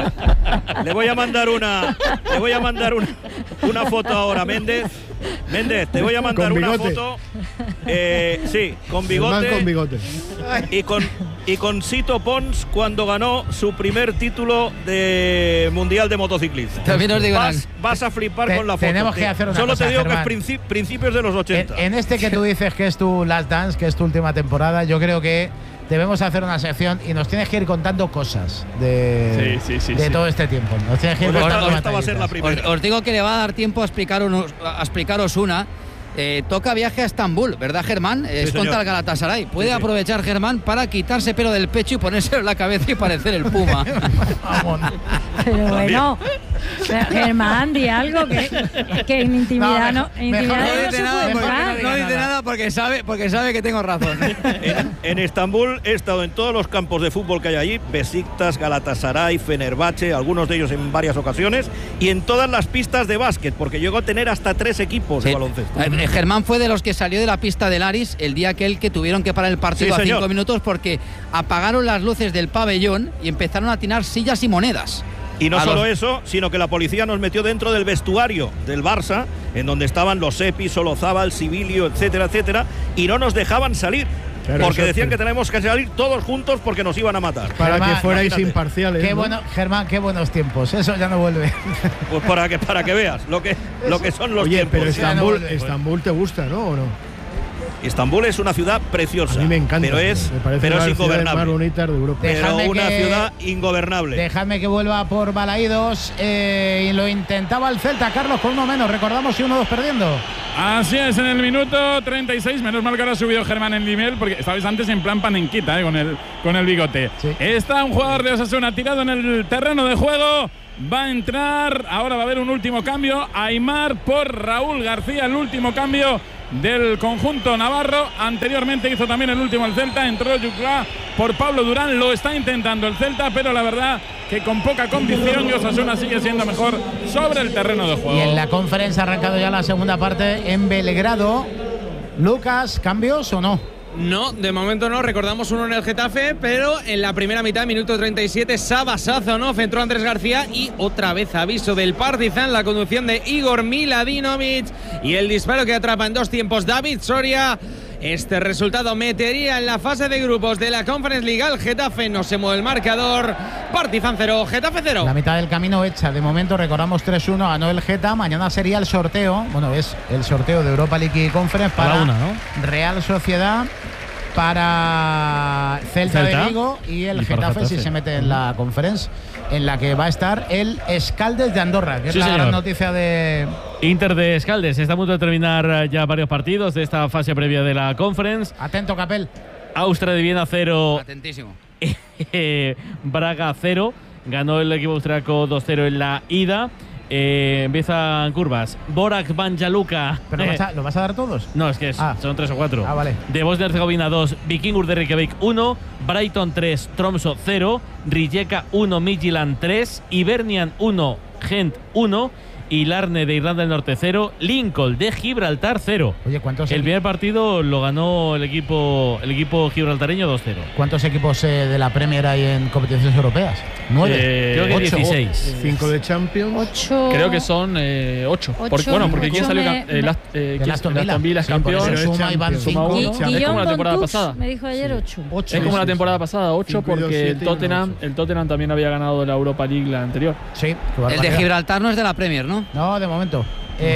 Speaker 6: a, le voy a mandar una, le voy a mandar una, una foto ahora, Méndez. Méndez, te voy a mandar
Speaker 5: Con
Speaker 6: una
Speaker 5: bigote.
Speaker 6: foto. eh, sí, con bigote.
Speaker 5: Germán con bigote.
Speaker 6: Y con, y con Sito Pons cuando ganó su primer título de Mundial de Motociclismo.
Speaker 7: También os digo
Speaker 6: vas,
Speaker 7: una-
Speaker 6: vas a flipar
Speaker 3: Te-
Speaker 6: con la foto.
Speaker 3: tenemos que
Speaker 6: Te-
Speaker 3: hacer una
Speaker 6: Solo
Speaker 3: cosa,
Speaker 6: te digo
Speaker 3: Germán.
Speaker 6: que es princi- principios de los
Speaker 3: En,
Speaker 6: ochenta.
Speaker 3: en este que tú dices que es tu Last Dance, que es tu última temporada, yo creo que debemos hacer una sección y nos tienes que ir contando cosas de,
Speaker 8: Sí, sí, sí,
Speaker 3: de
Speaker 8: sí.
Speaker 3: todo este tiempo. Nos tienes que ir
Speaker 6: Pues esta-
Speaker 3: contando
Speaker 6: esta va a ser la
Speaker 3: batallitas.
Speaker 6: primera.
Speaker 7: Os, os digo que le va a dar tiempo a explicaros, a explicaros una. Eh, toca viaje a Estambul, ¿verdad, Germán? Es
Speaker 6: señor.
Speaker 7: contra el Galatasaray. Puede
Speaker 6: Sí, sí.
Speaker 7: aprovechar Germán para quitarse pelo del pecho y ponérselo en la cabeza y parecer el Puma.
Speaker 3: Vamos.
Speaker 15: Pero bueno, pero, Germán, di algo que, que en intimidad
Speaker 3: No,
Speaker 15: no,
Speaker 3: mejor-
Speaker 15: en
Speaker 3: mejor
Speaker 15: intimidad
Speaker 3: no
Speaker 15: no,
Speaker 3: dice
Speaker 15: se
Speaker 3: nada,
Speaker 15: puede
Speaker 3: mejor que
Speaker 15: entrar.
Speaker 3: no diga
Speaker 7: No dice nada porque sabe, porque sabe que tengo razón.
Speaker 6: En, en Estambul he estado en todos los campos de fútbol que hay allí, Besiktas, Galatasaray, Fenerbahce, algunos de ellos en varias ocasiones, y en todas las pistas de básquet, porque llegó a tener hasta tres equipos de
Speaker 7: Sí.
Speaker 6: baloncesto.
Speaker 7: Eh, Germán fue de los que salió de la pista del Aris el día aquel que tuvieron que parar el partido
Speaker 6: Sí,
Speaker 7: a
Speaker 6: señor.
Speaker 7: cinco minutos porque apagaron las luces del pabellón y empezaron a tirar sillas y monedas.
Speaker 6: Y no
Speaker 7: A
Speaker 6: solo
Speaker 7: los-
Speaker 6: eso, sino que la policía nos metió dentro del vestuario del Barça, en donde estaban los Epi, Solozábal, Sibilio, etcétera, etcétera, y no nos dejaban salir.
Speaker 5: Claro,
Speaker 6: porque
Speaker 5: eso-
Speaker 6: decían que tenemos que salir todos juntos porque nos iban a matar.
Speaker 5: Para
Speaker 3: Germán,
Speaker 5: que fuerais
Speaker 6: imagínate.
Speaker 5: imparciales.
Speaker 3: Qué
Speaker 5: ¿no?
Speaker 3: bueno, Germán, qué buenos tiempos. Eso ya no vuelve.
Speaker 6: Pues para que, para que veas lo que, lo que son los
Speaker 5: Oye,
Speaker 6: tiempos.
Speaker 5: pero
Speaker 3: ya no
Speaker 5: Estambul,
Speaker 3: vuelve, pues.
Speaker 5: Estambul te gusta, ¿no? ¿O no?
Speaker 6: Estambul es una ciudad preciosa.
Speaker 5: A mí me encanta.
Speaker 6: Pero es,
Speaker 5: me parece
Speaker 6: pero
Speaker 5: una
Speaker 6: es
Speaker 5: de las ciudades
Speaker 6: ingobernable.
Speaker 5: más bonitas de Europa.
Speaker 6: Pero
Speaker 3: Dejadme
Speaker 6: una
Speaker 3: que-
Speaker 6: ciudad ingobernable.
Speaker 3: Dejadme que vuelva por Balaídos. Eh, y lo intentaba el Celta, Carlos, con uno menos. Recordamos, y uno dos perdiendo.
Speaker 2: Así es, en el minuto treinta y seis, menos mal que ahora ha subido Germán en nivel, porque estabais antes en plan panenquita, eh, con, el, con el bigote.
Speaker 3: Sí.
Speaker 2: Está un jugador de Osasuna tirado en el terreno de juego, va a entrar, ahora va a haber un último cambio, Aimar por Raúl García, el último cambio del conjunto navarro. Anteriormente hizo también el último el Celta, entró Yuclá por Pablo Durán, lo está intentando el Celta, pero la verdad que con poca convicción, y Osasuna sigue siendo mejor sobre el terreno de juego.
Speaker 3: Y en la conferencia ha arrancado ya la segunda parte en Belgrado. Lucas, ¿cambios o no?
Speaker 1: No, de momento no, recordamos uno en el Getafe, pero en la primera mitad, minuto treinta y siete, Sabasazo, ¿no? Entró Andrés García y otra vez aviso del Partizan, la conducción de Igor Miladinovic y el disparo que atrapa en dos tiempos David Soria. Este resultado metería en la fase de grupos de la Conference League al Getafe, no se mueve el marcador, Partizan cero, Getafe cero.
Speaker 3: La mitad del camino hecha. De momento recordamos tres uno, ganó el Geta. Mañana sería el sorteo. Bueno, es el sorteo de Europa League y Conference para
Speaker 4: A la una, ¿no?
Speaker 3: Real Sociedad, para Celta,
Speaker 4: Celta.
Speaker 3: de Vigo y el
Speaker 4: Y para
Speaker 3: Getafe,
Speaker 4: Getafe.
Speaker 3: si se mete en la Conference, en la que va a estar el Escaldes de Andorra, que
Speaker 4: Sí,
Speaker 3: es la
Speaker 4: señor.
Speaker 3: gran noticia de...
Speaker 4: Inter de Escaldes. Está a punto de terminar eh, ya varios partidos de esta fase previa de la Conference.
Speaker 3: Atento, Capel.
Speaker 4: Austria de Viena cero.
Speaker 7: Atentísimo.
Speaker 4: Eh, Braga cero. Ganó el equipo austriaco dos cero en la ida. Eh, empiezan curvas. Borac Banja Luka.
Speaker 3: ¿Pero
Speaker 4: eh,
Speaker 3: lo, vas a, lo vas a dar todos?
Speaker 4: No, es que es-
Speaker 3: Ah.
Speaker 4: son tres o cuatro.
Speaker 3: Ah, vale.
Speaker 4: De Bosnia y Herzegovina dos, Vikingur de Reykjavik uno, Brighton tres, Tromso cero, Rijeka uno, Midtjylland tres, Hibernian uno, Gent uno y Larne de Irlanda del Norte cero, Lincoln de Gibraltar cero.
Speaker 3: Oye, ¿cuántos,
Speaker 4: El
Speaker 3: equi-
Speaker 4: primer partido lo ganó el equipo el equipo gibraltareño dos cero.
Speaker 3: ¿cuántos equipos eh, de la Premier hay en competiciones europeas? ¿Nueve?
Speaker 4: Eh, creo que
Speaker 3: ¿Ocho?
Speaker 4: dieciséis.
Speaker 5: Cinco de Champions.
Speaker 15: Ocho.
Speaker 8: Creo que son eh, ocho.
Speaker 15: Ocho,
Speaker 8: Porque- bueno, porque ¿quién
Speaker 15: ocho
Speaker 8: salió?
Speaker 15: me-
Speaker 8: cam- eh, Last- eh,
Speaker 3: El
Speaker 8: ¿quién-
Speaker 3: Aston
Speaker 8: el
Speaker 3: Villa.
Speaker 8: Aston Villa es
Speaker 3: Sí, por eso
Speaker 8: campeón.
Speaker 3: suma y van
Speaker 5: Champions.
Speaker 3: cinco.
Speaker 8: Suma
Speaker 15: Gui-
Speaker 8: uno. Es como
Speaker 15: Guillaume
Speaker 8: la temporada
Speaker 15: Bontus
Speaker 8: pasada.
Speaker 15: me dijo ayer ocho.
Speaker 3: Ocho.
Speaker 8: Es como
Speaker 5: Sí,
Speaker 8: la
Speaker 5: sí,
Speaker 8: temporada
Speaker 5: sí.
Speaker 8: pasada, ocho,
Speaker 5: Cinco y dos,
Speaker 8: porque
Speaker 5: siete
Speaker 8: el
Speaker 5: y uno,
Speaker 8: Tottenham,
Speaker 5: ocho.
Speaker 8: el Tottenham también había ganado la Europa League la anterior.
Speaker 3: Sí, qué
Speaker 7: El de
Speaker 3: barbaridad.
Speaker 7: Gibraltar no es de la Premier, ¿no?
Speaker 3: No, de momento.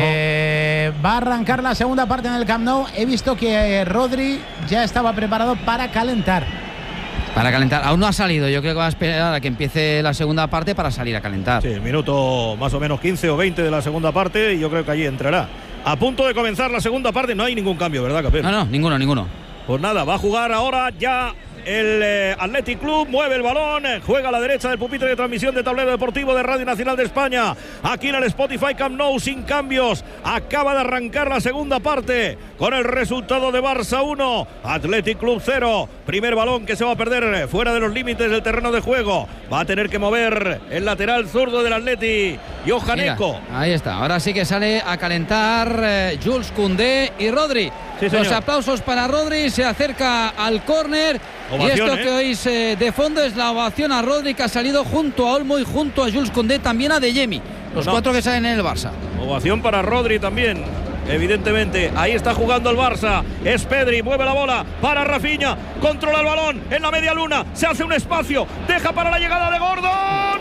Speaker 3: Eh, va a arrancar la segunda parte en el Camp Nou. He visto que eh, Rodri ya estaba preparado para calentar.
Speaker 7: Para calentar. Aún no ha salido. Yo creo que va a esperar a que empiece la segunda parte para salir a calentar.
Speaker 6: Sí, minuto más o menos quince o veinte de la segunda parte y yo creo que allí entrará. A punto de comenzar la segunda parte, no hay ningún cambio, ¿verdad, Capel?
Speaker 7: No, no, ninguno, ninguno.
Speaker 6: Pues nada, va a jugar ahora ya el eh, Athletic Club, mueve el balón, eh, juega a la derecha del pupitre de transmisión de Tablero Deportivo de Radio Nacional de España. Aquí en el Spotify Camp Nou, sin cambios. Acaba de arrancar la segunda parte con el resultado de Barça uno, Athletic Club cero. Primer balón que se va a perder eh, fuera de los límites del terreno de juego. Va a tener que mover el lateral zurdo del Atleti, Johan
Speaker 7: Mira,
Speaker 6: Eko.
Speaker 7: ahí está. Ahora sí que sale a calentar eh, Jules Koundé y Rodri.
Speaker 6: Sí,
Speaker 7: Los
Speaker 6: señor.
Speaker 7: aplausos para Rodri. Se acerca al córner. Y
Speaker 6: Ovación,
Speaker 7: esto
Speaker 6: ¿eh?
Speaker 7: que oís eh, de fondo es la ovación a Rodri, que ha salido junto a Olmo y junto a Jules Koundé, también a Deyemi. Los
Speaker 6: No.
Speaker 7: cuatro que salen en el Barça.
Speaker 6: Ovación para Rodri también. Evidentemente, ahí está jugando el Barça. Es Pedri, mueve la bola para Rafinha. Controla el balón en la media luna. Se hace un espacio. Deja para la llegada de Gordon.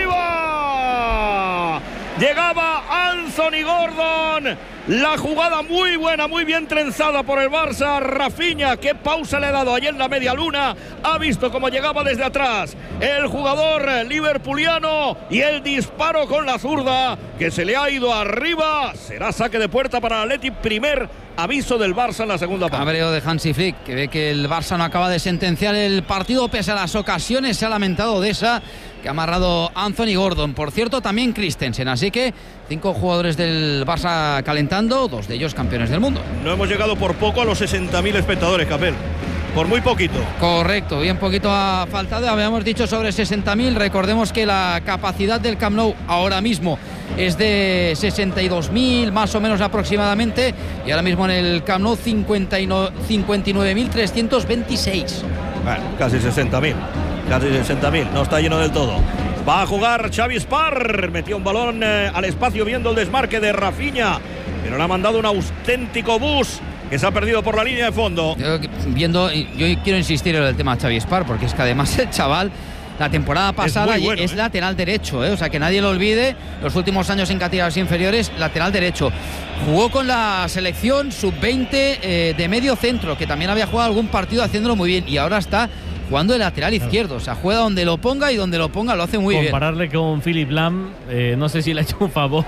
Speaker 6: ¡Arriba! Llegaba Anthony Gordon. La jugada muy buena, muy bien trenzada por el Barça. Rafinha, qué pausa le ha dado allí en la media luna. Ha visto cómo llegaba desde atrás el jugador liverpuliano y el disparo con la zurda que se le ha ido arriba. Será saque de puerta para el Atleti. Primer aviso del Barça en la segunda parte.
Speaker 7: Cabreo de Hansi Flick, que ve que el Barça no acaba de sentenciar el partido pese a las ocasiones. Se ha lamentado de esa que ha amarrado Anthony Gordon. Por cierto, también Christensen. Así que cinco jugadores del Barça calentando, dos de ellos campeones del mundo.
Speaker 6: No hemos llegado por poco a los sesenta mil espectadores, Capel. Por muy poquito.
Speaker 7: Correcto, bien poquito ha faltado. Habíamos dicho sobre sesenta mil. Recordemos que la capacidad del Camp Nou ahora mismo es de sesenta y dos mil, más o menos aproximadamente. Y ahora mismo en el Camp Nou cincuenta y nueve mil trescientos veintiséis.
Speaker 6: Bueno, casi sesenta mil. Casi sesenta mil. No está lleno del todo. Va a jugar Xavi Spar. Metió un balón eh, al espacio viendo el desmarque de Rafinha. Pero le ha mandado un auténtico bus que se ha perdido por la línea de fondo.
Speaker 7: Yo, viendo, yo quiero insistir en el tema de Xavi Spar, porque es que además el chaval la temporada pasada
Speaker 6: es bueno,
Speaker 7: es
Speaker 6: ¿eh?
Speaker 7: lateral derecho, ¿eh? O sea, que nadie lo olvide, los últimos años en categorías inferiores, lateral derecho. Jugó con la selección sub veinte eh, de medio centro, que también había jugado algún partido haciéndolo muy bien, y ahora está jugando de lateral izquierdo. O sea, juega donde lo ponga y donde lo ponga lo hace muy bien.
Speaker 4: Compararle con Philip Lam, eh, no sé si le ha hecho un favor.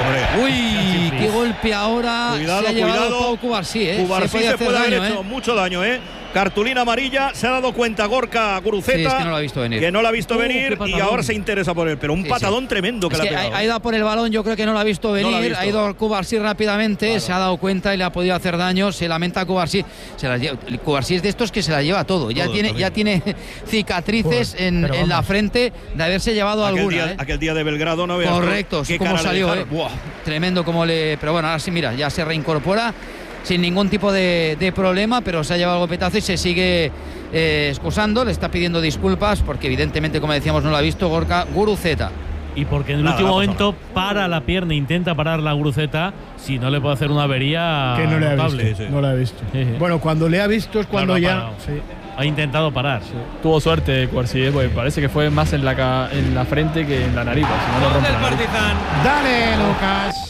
Speaker 7: Uy, qué golpe ahora.
Speaker 6: Cuidado,
Speaker 7: se ha llevado
Speaker 6: cuidado.
Speaker 7: Pau Cubarsí, ¿eh?
Speaker 6: Cubarsí
Speaker 7: se puede,
Speaker 6: se
Speaker 7: hacer
Speaker 6: puede haber
Speaker 7: daño,
Speaker 6: hecho
Speaker 7: ¿eh?
Speaker 6: mucho daño, ¿eh? Cartulina amarilla, se ha dado cuenta Gorka Guruceta,
Speaker 7: Sí, es que no lo ha visto venir.
Speaker 6: que no lo ha visto
Speaker 7: Uh,
Speaker 6: venir
Speaker 7: qué
Speaker 6: y
Speaker 7: patadón.
Speaker 6: ahora se interesa por él, pero un
Speaker 7: Sí,
Speaker 6: patadón
Speaker 7: sí.
Speaker 6: tremendo que
Speaker 7: Es
Speaker 6: le
Speaker 7: que
Speaker 6: ha
Speaker 7: ha,
Speaker 6: pegado.
Speaker 7: ha ido a por el balón, yo creo que no lo ha visto
Speaker 6: No lo ha
Speaker 7: venir,
Speaker 6: visto.
Speaker 7: ha ido Cubarsí rápidamente,
Speaker 6: Claro.
Speaker 7: se ha dado cuenta y le ha podido hacer daño. Se lamenta Cubarsí. Se la lleva- Cubarsí es de estos que se la lleva todo. Ya
Speaker 6: Todo,
Speaker 7: tiene,
Speaker 6: también.
Speaker 7: ya tiene cicatrices
Speaker 6: Joder,
Speaker 7: en,
Speaker 6: pero
Speaker 7: en la
Speaker 6: vamos.
Speaker 7: frente de haberse llevado
Speaker 6: aquel,
Speaker 7: alguna.
Speaker 6: día,
Speaker 7: ¿eh?
Speaker 6: aquel día de Belgrado, no veas
Speaker 7: Correcto,
Speaker 6: qué
Speaker 7: cómo
Speaker 6: cara le
Speaker 7: salió,
Speaker 6: dejaron.
Speaker 7: ¿eh? Buah, tremendo como le. Pero bueno, ahora sí, mira, ya se reincorpora sin ningún tipo de, de problema, pero se ha llevado el golpetazo y se sigue eh, excusando, le está pidiendo disculpas porque evidentemente, como decíamos, no lo ha visto Gorka Guruceta.
Speaker 4: Y porque en el
Speaker 7: Nada,
Speaker 4: último
Speaker 7: no pasa
Speaker 4: momento para la pierna, intenta parar la Guruceta, si no le puede hacer una avería
Speaker 5: Que no le ha
Speaker 4: notable.
Speaker 5: visto. No le ha visto.
Speaker 4: Sí, sí.
Speaker 5: Bueno, cuando le ha visto es cuando
Speaker 4: No, no ha
Speaker 5: ya.
Speaker 4: parado.
Speaker 5: Sí.
Speaker 4: Ha intentado parar.
Speaker 8: Tuvo suerte Cubarsí, ¿eh? Porque parece que fue más en la, ca- en la frente que en la nariz. Si no, no
Speaker 1: Gol
Speaker 8: rompe
Speaker 1: del
Speaker 8: la nariz.
Speaker 1: Partizan.
Speaker 3: Dale, Lucas.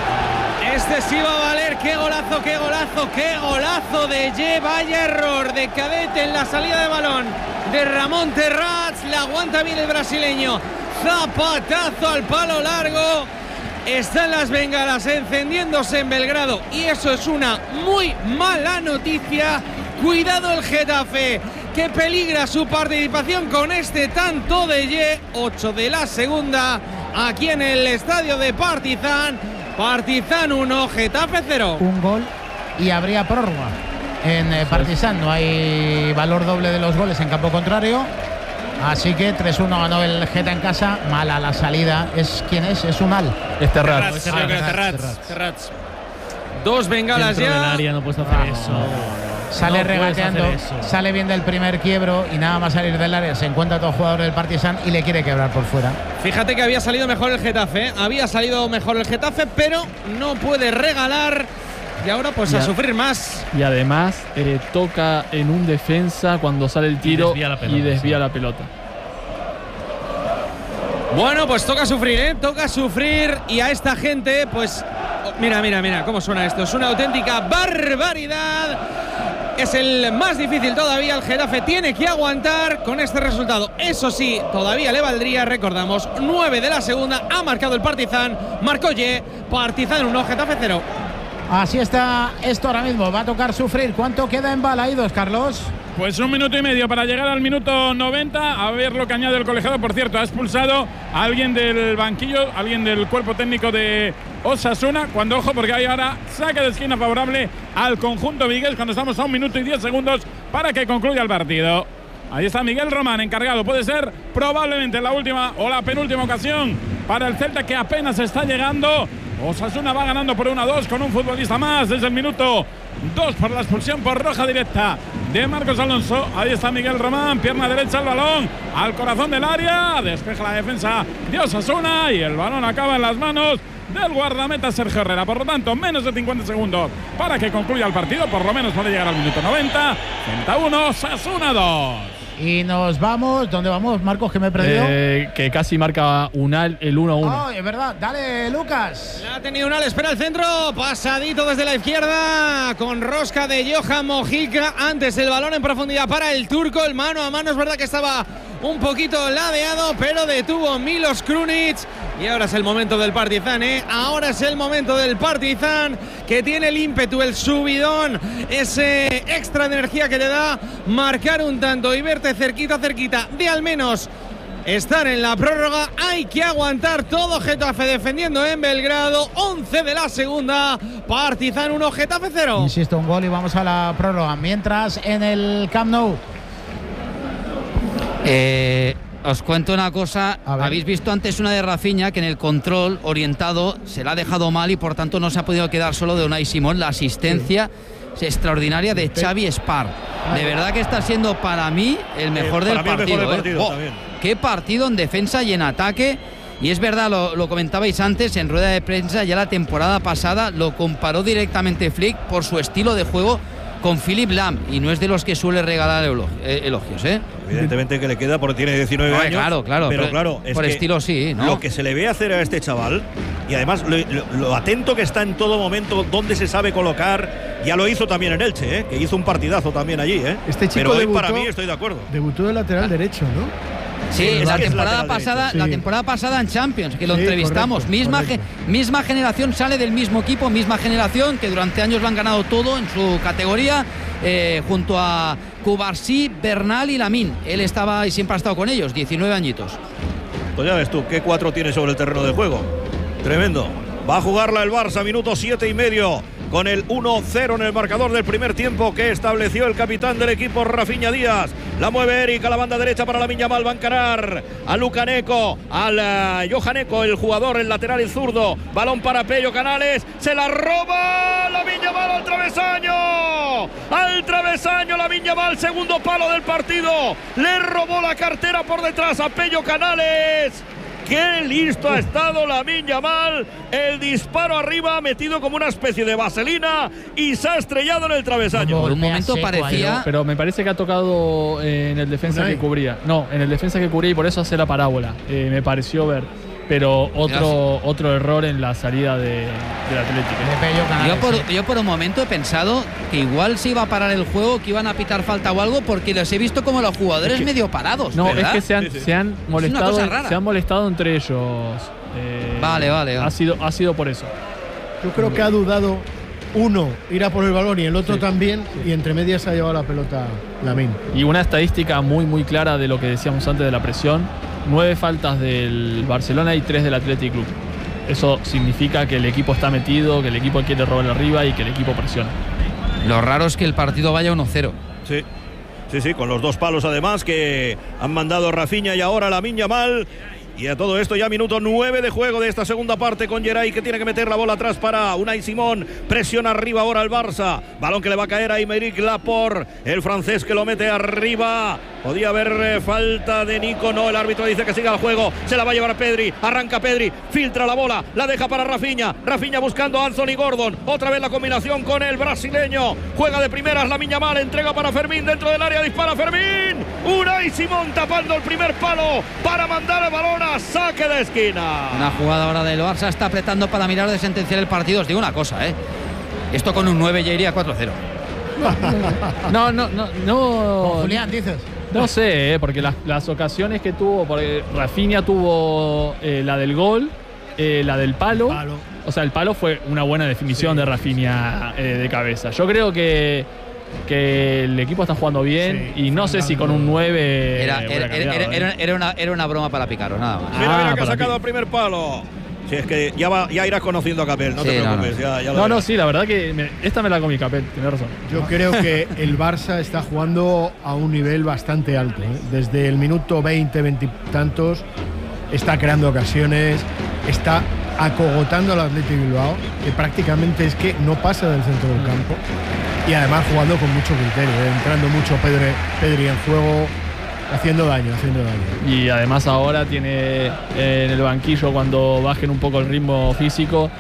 Speaker 1: Este sí va a valer. Qué golazo, qué golazo, qué golazo de Ye. Vaya error de Cadete en la salida de balón de Ramón Terrats. La aguanta bien el brasileño. Zapatazo al palo largo. Están las bengalas encendiéndose en Belgrado y eso es una muy mala noticia. Cuidado el Getafe, que peligra su participación con este tanto de Ye. ocho de la segunda aquí en el estadio de Partizan. Partizan uno, Getafe cero.
Speaker 3: Un gol y habría prórroga en eh, Partizan. No hay valor doble de los goles en campo contrario. Así que tres uno ganó el Geta en casa. Mala la salida. ¿Es quién es? Es Unal.
Speaker 8: Es Terrats.
Speaker 1: Terrats, yo creo que Terrats, Terrats. Dos bengalas
Speaker 4: Dentro del
Speaker 1: ya.
Speaker 4: área no puedes hacer eso.
Speaker 3: Sale
Speaker 4: No puedes
Speaker 3: regateando,
Speaker 4: hacer eso.
Speaker 3: sale bien del primer quiebro y nada más salir del área se encuentra todo jugador del Partizan y le quiere quebrar por fuera.
Speaker 1: Fíjate que había salido mejor el Getafe, ¿eh? Había salido mejor el Getafe, pero no puede regalar. Y ahora pues a
Speaker 8: Ya.
Speaker 1: sufrir más.
Speaker 8: Y además eh, toca en un defensa cuando sale el tiro
Speaker 4: desvía la pelota,
Speaker 8: y desvía
Speaker 4: sí.
Speaker 8: la pelota.
Speaker 1: Bueno, pues toca sufrir, ¿eh? Toca sufrir y a esta gente, pues... Mira, mira, mira cómo suena esto. Es una auténtica barbaridad. Es el más difícil todavía. El Getafe tiene que aguantar con este resultado. Eso sí, todavía le valdría, recordamos, nueve de la segunda. Ha marcado el Partizan. Marcó Ye. Partizan uno, Getafe cero.
Speaker 3: Así está esto ahora mismo. Va a tocar sufrir. ¿Cuánto queda en balaídos, Carlos?
Speaker 2: Pues un minuto y medio para llegar al minuto noventa. A ver lo que añade el colegiado. Por cierto, ha expulsado a alguien del banquillo, alguien del cuerpo técnico de Osasuna. Cuando, ojo, porque hay ahora saque de esquina favorable al conjunto vigués cuando estamos a un minuto y diez segundos para que concluya el partido. Ahí está Miguel Román encargado. Puede ser probablemente la última o la penúltima ocasión para el Celta, que apenas está llegando. Osasuna va ganando por uno a dos con un futbolista más desde el minuto dos por la expulsión por roja directa de Marcos Alonso. Ahí está Miguel Román, pierna derecha al balón, al corazón del área, despeja la defensa de Osasuna y el balón acaba en las manos del guardameta Sergio Herrera. Por lo tanto, menos de cincuenta segundos para que concluya el partido, por lo menos puede llegar al minuto noventa. Celta uno, Osasuna dos.
Speaker 3: Y nos vamos. ¿Dónde vamos, Marcos, que me he perdido?
Speaker 8: Eh, que casi marca Unal el uno a uno.
Speaker 3: Oh, es verdad. Dale, Lucas.
Speaker 1: La ha tenido una, le espera el centro, pasadito desde la izquierda con rosca de Johan Mojica. Antes el balón en profundidad para el turco, el mano a mano. Es verdad que estaba un poquito ladeado, pero detuvo Milos Krunic. Y ahora es el momento del Partizan, ¿eh? Ahora es el momento del Partizan, que tiene el ímpetu, el subidón, ese extra de energía que te da marcar un tanto y verte cerquita, cerquita de al menos estar en la prórroga. Hay que aguantar todo. Getafe defendiendo en Belgrado. once de la segunda. Partizan uno, Getafe cero.
Speaker 3: Insisto, un gol y vamos a la prórroga. Mientras en el Camp Nou.
Speaker 7: Eh, os cuento una cosa. Habéis visto antes una de Rafinha que en el control orientado se la ha dejado mal y por tanto no se ha podido quedar solo de Unai Simón. La asistencia es extraordinaria de Xavi Espar. De verdad que está siendo para mí el mejor
Speaker 6: Eh,
Speaker 7: del
Speaker 6: para mí el
Speaker 7: partido.
Speaker 6: mejor del
Speaker 7: ¿eh?
Speaker 6: partido,
Speaker 7: Oh,
Speaker 6: también.
Speaker 7: qué partido en defensa y en ataque. Y es verdad, lo, lo comentabais antes en rueda de prensa, ya la temporada pasada lo comparó directamente Flick por su estilo de juego con Philip Lam, y no es de los que suele regalar elog- eh, elogios, ¿eh?
Speaker 6: Evidentemente que le queda porque tiene diecinueve
Speaker 7: no,
Speaker 6: años.
Speaker 7: Claro, claro.
Speaker 6: Pero,
Speaker 7: pero
Speaker 6: claro, es
Speaker 7: por
Speaker 6: que
Speaker 7: estilo sí, ¿no?
Speaker 6: Lo que se le ve hacer a este chaval, y además lo, lo, lo atento que está en todo momento, dónde se sabe colocar, ya lo hizo también en Elche, ¿eh? Que hizo un partidazo también allí, ¿eh?
Speaker 5: Este chico
Speaker 6: pero hoy
Speaker 5: debutó,
Speaker 6: para mí estoy de acuerdo.
Speaker 5: Debutó de lateral derecho, ¿no?
Speaker 7: Sí,
Speaker 6: Es
Speaker 7: la
Speaker 6: que es
Speaker 7: temporada
Speaker 6: lateral
Speaker 7: pasada,
Speaker 6: derecho.
Speaker 7: la
Speaker 5: Sí.
Speaker 7: temporada pasada en Champions, que lo
Speaker 5: Sí,
Speaker 7: entrevistamos,
Speaker 5: correcto,
Speaker 7: misma
Speaker 5: correcto.
Speaker 7: ge- misma generación, sale del mismo equipo, misma generación que durante años lo han ganado todo en su categoría, eh, junto a Cubarsí, Bernal y Lamine. Él estaba y siempre ha estado con ellos, diecinueve añitos.
Speaker 6: Pues ya ves tú, qué cuatro tiene sobre el terreno de juego. Tremendo. Va a jugarla el Barça, minuto siete y medio, con el uno cero en el marcador del primer tiempo que estableció el capitán del equipo, Rafinha Díaz. La mueve Eric a la banda derecha para Lamine Yamal. Va a encarar a Luka Neko, al uh, Johan Neko, el jugador, el lateral y zurdo. Balón para Pello Canales. Se la roba Lamine Yamal al travesaño. Al travesaño Lamine Yamal, segundo palo del partido. Le robó la cartera por detrás a Pello Canales. ¡Qué listo ha estado Lamine Yamal! El disparo arriba, metido como una especie de vaselina, y se ha estrellado en el travesaño.
Speaker 7: Por un momento parecía.
Speaker 8: Pero me parece que ha tocado eh, en el defensa
Speaker 5: Unai.
Speaker 8: que cubría. No, en el defensa que cubría y por eso hace la parábola. Eh, me pareció ver. Pero otro, otro error en la salida de, del Atlético.
Speaker 7: Yo por, yo por un momento he pensado que igual se iba a parar el juego, que iban a pitar falta o algo, porque los he visto como los jugadores
Speaker 8: Es que-
Speaker 7: medio parados.
Speaker 8: No,
Speaker 7: ¿verdad?
Speaker 8: es que se han, se han molestado,
Speaker 7: cosa rara.
Speaker 8: se han molestado entre ellos. Eh,
Speaker 7: Vale, vale, vale.
Speaker 8: Ha sido, ha sido por eso.
Speaker 5: Yo creo que ha dudado uno ir a por el balón y el otro
Speaker 8: Sí.
Speaker 5: también, y entre medias ha llevado la pelota Lamine.
Speaker 8: Y una estadística muy muy clara de lo que decíamos antes de la presión. Nueve faltas del Barcelona y tres del Athletic Club. Eso significa que el equipo está metido, que el equipo quiere robar arriba y que el equipo presiona.
Speaker 7: Lo raro es que el partido vaya uno cero.
Speaker 6: Sí, sí, sí, con los dos palos además que han mandado Rafinha y ahora Lamine Yamal. Y a todo esto ya minuto nueve de juego de esta segunda parte con Geray, que tiene que meter la bola atrás para Unai Simón. Presiona arriba ahora el Barça. Balón que le va a caer a Aymeric Laporte, el francés, que lo mete arriba. Podía haber eh, falta de Nico, no, el árbitro dice que siga el juego. Se la va a llevar Pedri, arranca Pedri, filtra la bola, la deja para Rafinha. Rafinha buscando a Anthony Gordon. Otra vez la combinación con el brasileño. Juega de primeras Lamine Yamal, entrega para Fermín dentro del área, dispara Fermín. Unai Simón tapando el primer palo para mandar el balón a saque de esquina.
Speaker 7: Una jugada ahora del Barça, está apretando para mirar de sentenciar el partido. Os digo una cosa, ¿eh? Esto con un nueve ya iría cuatro cero.
Speaker 8: No, no, no, no.
Speaker 3: Con Julián, dices.
Speaker 8: No sé, eh, porque las, las ocasiones que tuvo, porque Rafinha tuvo eh, la del gol, eh, la del palo.
Speaker 5: Palo.
Speaker 8: O sea, el palo fue una buena definición
Speaker 5: Sí,
Speaker 8: de Rafinha eh, de cabeza. Yo creo que, que el equipo está jugando bien
Speaker 5: Sí,
Speaker 8: y no sé si con un nueve.
Speaker 7: Era,
Speaker 8: hubiera
Speaker 7: era,
Speaker 8: cambiado,
Speaker 7: era-
Speaker 8: eh.
Speaker 7: era- era una, era una broma para picaros, nada más.
Speaker 6: Mira,
Speaker 8: Ah,
Speaker 6: mira que ha
Speaker 8: para
Speaker 6: sacado
Speaker 8: mí.
Speaker 6: el primer palo. Si es que ya, va, ya irás conociendo a Capel, no
Speaker 7: Sí,
Speaker 6: te
Speaker 7: no,
Speaker 6: preocupes.
Speaker 7: no.
Speaker 6: Ya, ya lo
Speaker 8: No, no,
Speaker 6: verás.
Speaker 8: sí, la verdad que me- esta me la comí, Capel, tienes razón.
Speaker 5: Yo creo que el Barça está jugando a un nivel bastante alto, ¿eh? Desde el minuto veinte, veinte y tantos, está creando ocasiones, está acogotando al Athletic Bilbao, que prácticamente es que no pasa del centro del campo, y además jugando con mucho criterio, ¿eh? Entrando mucho Pedri, Pedri en juego, haciendo daño, haciendo daño.
Speaker 8: Y además ahora tiene eh, en el banquillo, cuando bajen un poco el ritmo físico,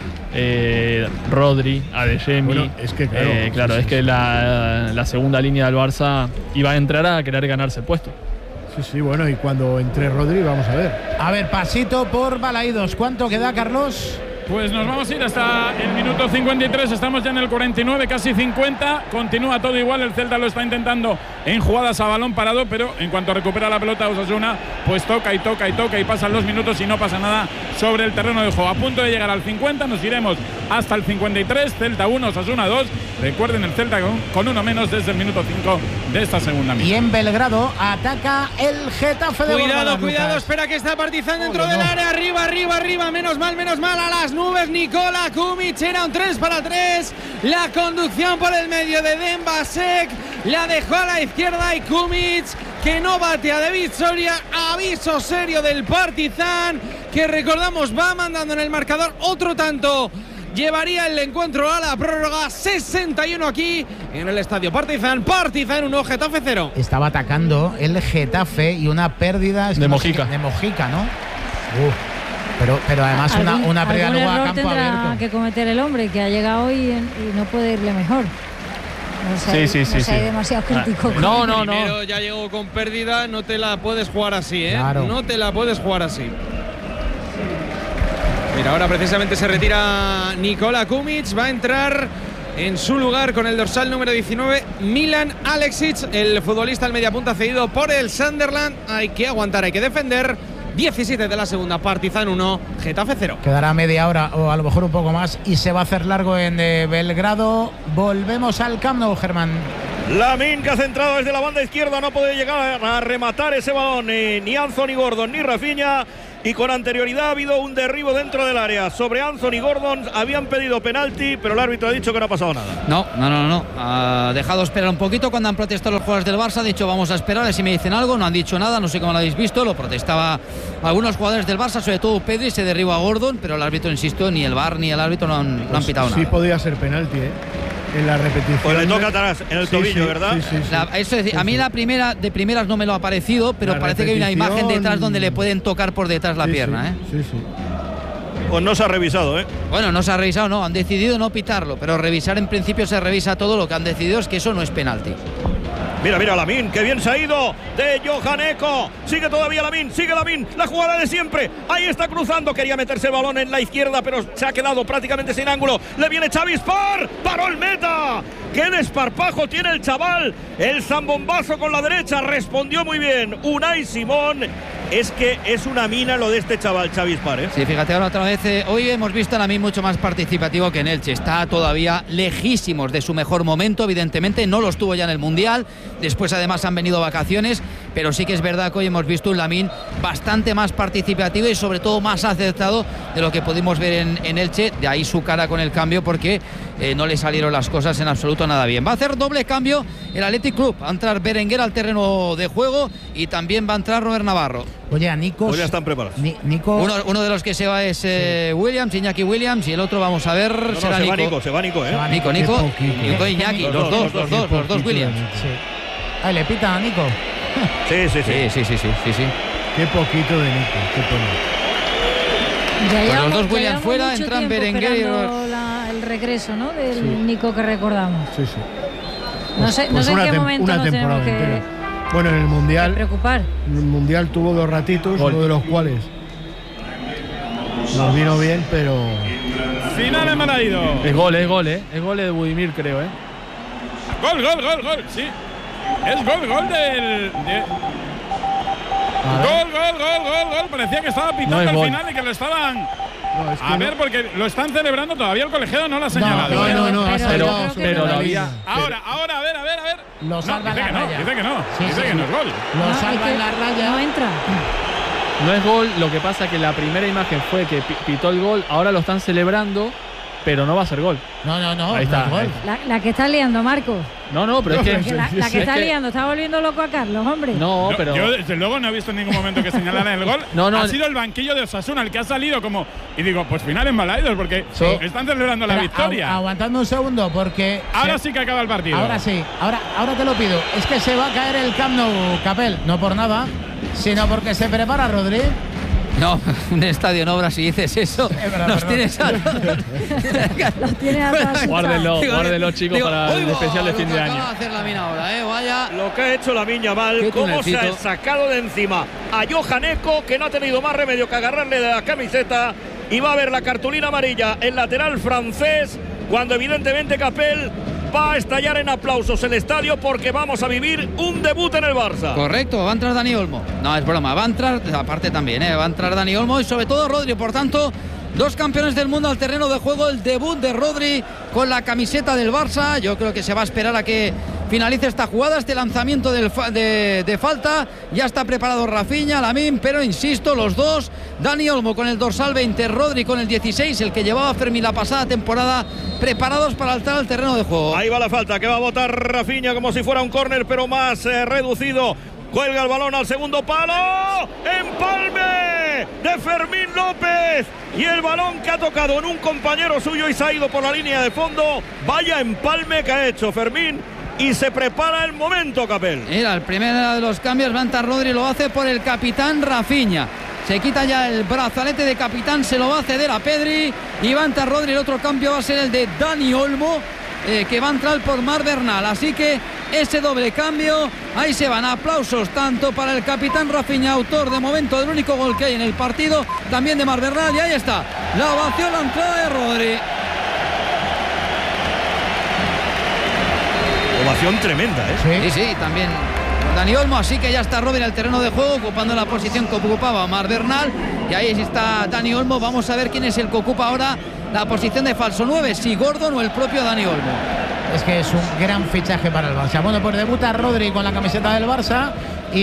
Speaker 8: eh, Rodri, Adeyemi.
Speaker 5: Bueno, es que claro,
Speaker 8: eh, claro,
Speaker 5: sí,
Speaker 8: es
Speaker 5: sí,
Speaker 8: que
Speaker 5: sí.
Speaker 8: La, la segunda línea del Barça iba a entrar a querer ganarse el puesto.
Speaker 5: Sí, sí, bueno, y cuando entre Rodri, vamos a ver.
Speaker 3: A ver, pasito por Balaídos. ¿Cuánto queda, Carlos?
Speaker 2: Pues nos vamos a ir hasta el minuto cincuenta y tres, estamos ya en el cuarenta y nueve, casi cincuenta, continúa todo igual, el Celta lo está intentando en jugadas a balón parado, pero en cuanto recupera la pelota Osasuna, pues toca y toca y toca y pasan los minutos y no pasa nada sobre el terreno de juego. A punto de llegar al cincuenta, nos iremos hasta el cincuenta y tres, Celta uno, Osasuna dos, recuerden el Celta con, con uno menos desde el minuto cinco de esta segunda mitad.
Speaker 3: Y en Belgrado ataca el Getafe de
Speaker 1: Cuidado,
Speaker 3: Bordalás,
Speaker 1: cuidado,
Speaker 3: Lucas.
Speaker 1: espera que está Partizan dentro
Speaker 3: Oh,
Speaker 1: del
Speaker 3: no.
Speaker 1: área, arriba, arriba, arriba, menos mal, menos mal, a las nubes, Nikola Kumic, era un tres para tres, la conducción por el medio de Dembasek, la dejó a la izquierda y Kumic, que no batea de Victoria, aviso serio del Partizan, que recordamos va mandando en el marcador otro tanto. Llevaría el encuentro a la prórroga, sesenta y uno aquí en el estadio Partizan. Partizan uno, Getafe cero.
Speaker 3: Estaba atacando el Getafe y una pérdida es que
Speaker 8: De
Speaker 3: no sé
Speaker 8: Mojica.
Speaker 3: qué- de Mojica, ¿no? Uf. Pero, pero además una,
Speaker 15: Algún-
Speaker 3: una pérdida
Speaker 15: algún
Speaker 3: luego a
Speaker 15: error
Speaker 3: campo
Speaker 15: tendrá
Speaker 3: abierto.
Speaker 15: que cometer el hombre, que ha llegado y, y no puede irle mejor. No sé,
Speaker 2: Sí, sí, sí,
Speaker 15: no sé
Speaker 2: sí.
Speaker 15: demasiado crítico. con-
Speaker 8: No, no,
Speaker 1: Primero
Speaker 8: no.
Speaker 1: ya llegó con pérdida, no te la puedes jugar así, ¿eh?
Speaker 3: Claro.
Speaker 1: No te la puedes jugar así. Mira, ahora precisamente se retira Nikola Kumic, va a entrar en su lugar con el dorsal número diecinueve, Milan Aleksic, el futbolista al mediapunta cedido por el Sunderland. Hay que aguantar, hay que defender. diecisiete de la segunda, Partizan uno, Getafe cero.
Speaker 3: Quedará media hora o a lo mejor un poco más y se va a hacer largo en eh, Belgrado. Volvemos al Camp Nou, Germán.
Speaker 6: Lamine, que ha centrado desde la banda izquierda, no puede llegar a rematar ese balón eh, ni Anthony Gordon ni Rafinha. Y con anterioridad ha habido un derribo dentro del área sobre Anthony Gordon. Habían pedido penalti, pero el árbitro ha dicho que no ha pasado nada.
Speaker 7: No, no, no, no. Ha dejado esperar un poquito cuando han protestado los jugadores del Barça. Ha dicho vamos a esperar a ver si me dicen algo. No han dicho nada, no sé cómo lo habéis visto. Lo protestaba algunos jugadores del Barça, sobre todo Pedri. Se derriba a Gordon, pero el árbitro, insisto, ni el V A R ni el árbitro no han, no han pitado
Speaker 5: Sí
Speaker 7: nada.
Speaker 5: podía ser penalti, ¿eh? En la repetición.
Speaker 6: Pues le toca atrás, en el
Speaker 5: Sí,
Speaker 6: tobillo,
Speaker 5: sí,
Speaker 6: ¿verdad?
Speaker 5: sí, sí, sí.
Speaker 7: La- eso es decir, a mí la primera de primeras no me lo ha parecido, pero
Speaker 5: La
Speaker 7: parece que hay una imagen
Speaker 5: repetición-
Speaker 7: detrás donde le pueden tocar por detrás la
Speaker 5: Sí,
Speaker 7: pierna,
Speaker 5: sí,
Speaker 7: ¿eh?
Speaker 5: Sí, sí.
Speaker 6: Pues no se ha revisado, ¿eh?
Speaker 7: Bueno, no se ha revisado, no, han decidido no pitarlo, pero revisar en principio se revisa todo. Lo que han decidido es que eso no es penalti.
Speaker 6: Mira, mira, Lamine, que bien se ha ido de Johan Eko. Sigue todavía Lamine, sigue Lamine, la jugada de siempre. Ahí está cruzando, quería meterse el balón en la izquierda, pero se ha quedado prácticamente sin ángulo. Le viene Xavi Spar, paró el meta. ¡Qué desparpajo tiene el chaval! El zambombazo con la derecha, respondió muy bien Unai Simón. Es que es una mina lo de este chaval, Xavi Spar, ¿eh?
Speaker 7: Sí, fíjate ahora otra vez, eh, hoy hemos visto a Lamine mucho más participativo que en Elche. Está todavía lejísimos de su mejor momento, evidentemente, no los tuvo ya en el Mundial. Después además han venido vacaciones, pero sí que es verdad que hoy hemos visto un Lamine bastante más participativo y sobre todo más acertado de lo que pudimos ver en, en Elche. De ahí su cara con el cambio, porque eh, no le salieron las cosas en absoluto nada bien. Va a hacer doble cambio el Athletic Club. Va a entrar Berenguer al terreno de juego y también va a entrar Robert Navarro.
Speaker 3: Oye, a Nico.
Speaker 6: Pues ya están preparados.
Speaker 3: Ni- Nico.
Speaker 7: Uno, uno de los que se va es eh, Williams, Iñaki Williams, y el otro vamos a ver,
Speaker 6: No, no,
Speaker 7: será
Speaker 6: se
Speaker 7: Nico.
Speaker 6: va Nico, se va Nico, ¿eh?
Speaker 3: Se va
Speaker 7: Nico,
Speaker 3: Qué
Speaker 7: Nico,
Speaker 3: poquito.
Speaker 7: Nico e Iñaki, los dos, los dos, los dos Williams.
Speaker 3: Sí. Ahí le pita a Nico.
Speaker 6: Sí, sí, sí.
Speaker 7: Sí, sí, sí, sí, sí, sí.
Speaker 5: Qué poquito de Nico, qué pena.
Speaker 15: Ya
Speaker 7: Pues
Speaker 15: llevamos-
Speaker 7: los dos
Speaker 15: ya
Speaker 7: Williams
Speaker 15: llevamos
Speaker 7: fuera,
Speaker 15: mucho
Speaker 7: entran
Speaker 15: tiempo
Speaker 7: Berenguer y
Speaker 15: esperando la- el regreso, ¿no? Del
Speaker 5: Sí.
Speaker 15: Nico que recordamos.
Speaker 5: Sí, sí.
Speaker 15: No sé, no
Speaker 5: Pues
Speaker 15: sé en
Speaker 5: una
Speaker 15: qué
Speaker 5: tem-
Speaker 15: momento
Speaker 5: una
Speaker 15: nos tenemos
Speaker 5: temporada
Speaker 15: que,
Speaker 5: entera. Bueno, en el
Speaker 15: que
Speaker 5: Mundial,
Speaker 15: preocupar.
Speaker 5: en el Mundial tuvo dos ratitos,
Speaker 8: Gol.
Speaker 5: uno de los cuales nos vino bien, pero
Speaker 2: Final en Malaído.
Speaker 8: Es gol, es gol, ¿eh? Es gol de Budimir, creo, ¿eh?
Speaker 2: Gol, gol, gol, gol, sí. Es gol, gol del. de- Gol, gol, gol, gol, gol. Parecía que estaba pitando
Speaker 8: No es
Speaker 2: al
Speaker 8: gol.
Speaker 2: final y que lo estaban.
Speaker 5: no, es que
Speaker 2: A
Speaker 5: no-
Speaker 2: ver, porque lo están celebrando todavía, el colegiado no lo ha señalado.
Speaker 5: no,
Speaker 2: ¿eh?
Speaker 5: no, no, ha
Speaker 15: pero-
Speaker 5: salido
Speaker 8: Pero,
Speaker 15: creo que
Speaker 8: pero
Speaker 15: no
Speaker 8: lo
Speaker 15: lo
Speaker 8: había.
Speaker 2: Ahora, ahora, a ver, a ver, a ver.
Speaker 3: Lo
Speaker 2: No,
Speaker 3: salva
Speaker 2: dice
Speaker 3: la
Speaker 2: que no,
Speaker 3: raya.
Speaker 2: dice que no.
Speaker 3: Sí,
Speaker 2: dice
Speaker 3: sí,
Speaker 2: que
Speaker 3: sí.
Speaker 2: no es gol.
Speaker 3: Lo
Speaker 15: No,
Speaker 3: salva
Speaker 15: es que
Speaker 3: en la raya.
Speaker 15: no entra.
Speaker 8: No es gol, lo que pasa que la primera imagen fue que pi- pitó el gol, ahora lo están celebrando, pero no va a ser gol.
Speaker 3: No, no, no.
Speaker 8: Ahí
Speaker 3: no
Speaker 8: está,
Speaker 3: es gol.
Speaker 8: ahí.
Speaker 15: La, la que está liando, Marcos.
Speaker 8: No, no, pero es que.
Speaker 15: Que la, la que
Speaker 8: es
Speaker 15: está
Speaker 8: que-
Speaker 15: liando, está volviendo loco a Carlos, hombre.
Speaker 8: No,
Speaker 2: Yo-
Speaker 8: pero.
Speaker 2: Yo, desde luego, no he visto en ningún momento que señalaran el gol.
Speaker 8: No, no,
Speaker 2: ha
Speaker 8: el-
Speaker 2: sido el banquillo de Osasuna el que ha salido como. Y digo, pues final en Balaidos, porque
Speaker 3: Sí.
Speaker 2: están celebrando la
Speaker 3: Espera,
Speaker 2: victoria.
Speaker 3: agu- aguantadme un segundo, porque.
Speaker 2: Ahora
Speaker 3: se-
Speaker 2: sí que acaba el partido.
Speaker 3: Ahora sí, ahora, ahora te lo pido. Es que se va a caer el Camp Nou, Capel. No por nada, sino porque se prepara Rodri.
Speaker 7: No, un estadio en obras, si dices eso,
Speaker 3: verdad,
Speaker 7: nos
Speaker 3: perdón.
Speaker 7: tienes a...
Speaker 15: Los tiene a todas
Speaker 8: Guárdenlo,
Speaker 7: Digo,
Speaker 8: guárdenlo, chicos,
Speaker 7: digo,
Speaker 8: para el
Speaker 7: "Uy,
Speaker 8: especial de
Speaker 7: lo
Speaker 8: fin
Speaker 7: que
Speaker 8: de
Speaker 7: acaba
Speaker 8: año".
Speaker 7: de hacer Lamine ahora, ¿eh? Vaya.
Speaker 6: Lo que ha hecho Lamine Yamal,
Speaker 7: Qué
Speaker 6: cómo se ha
Speaker 7: tunelcito.
Speaker 6: sacado de encima a Johan Eko, que no ha tenido más remedio que agarrarle de la camiseta, y va a ver la cartulina amarilla, el lateral francés, cuando evidentemente Capel va a estallar en aplausos el estadio, porque vamos a vivir un debut en el Barça.
Speaker 7: Correcto, va a entrar Dani Olmo. No, es broma, va a entrar, aparte también, ¿eh? va a entrar Dani Olmo y sobre todo Rodri. Por tanto, dos campeones del mundo al terreno de juego, el debut de Rodri con la camiseta del Barça. Yo creo que se va a esperar a que finalice esta jugada, este lanzamiento del fa- de, de falta. Ya está preparado Rafinha, Lamine, pero insisto, los dos, Dani Olmo con el dorsal veinte, Rodri con el dieciséis, el que llevaba Fermín la pasada temporada, preparados para entrar al terreno de juego.
Speaker 6: Ahí va la falta, que va a botar Rafinha como si fuera un córner, pero más eh, reducido. Cuelga el balón al segundo palo. Empalme de Fermín López. Y el balón que ha tocado en un compañero suyo y se ha ido por la línea de fondo. Vaya empalme que ha hecho Fermín. Y se prepara el momento, Capel.
Speaker 7: Mira, el primero de los cambios va a entrar Rodri, lo hace por el capitán Rafinha. Se quita ya el brazalete de capitán, se lo va a ceder a Pedri. Y va a entrar Rodri, el otro cambio va a ser el de Dani Olmo. eh, que va a entrar por Marc Bernal. Así que ese doble cambio, ahí se van. Aplausos tanto para el capitán Rafinha, autor de momento del único gol que hay en el partido, también de Marc Bernal, y ahí está la ovación, la entrada de Rodri.
Speaker 6: Ovación tremenda, ¿eh?
Speaker 7: Sí, sí, también Dani Olmo, así que ya está Rodri en el terreno de juego, ocupando la posición que ocupaba Marc Bernal, y ahí está Dani Olmo. Vamos a ver quién es el que ocupa ahora la posición de falso nueve, si Gordon o el propio Dani Olmo.
Speaker 3: Es que es un gran fichaje para el Barça. Bueno, pues debuta Rodri con la camiseta del Barça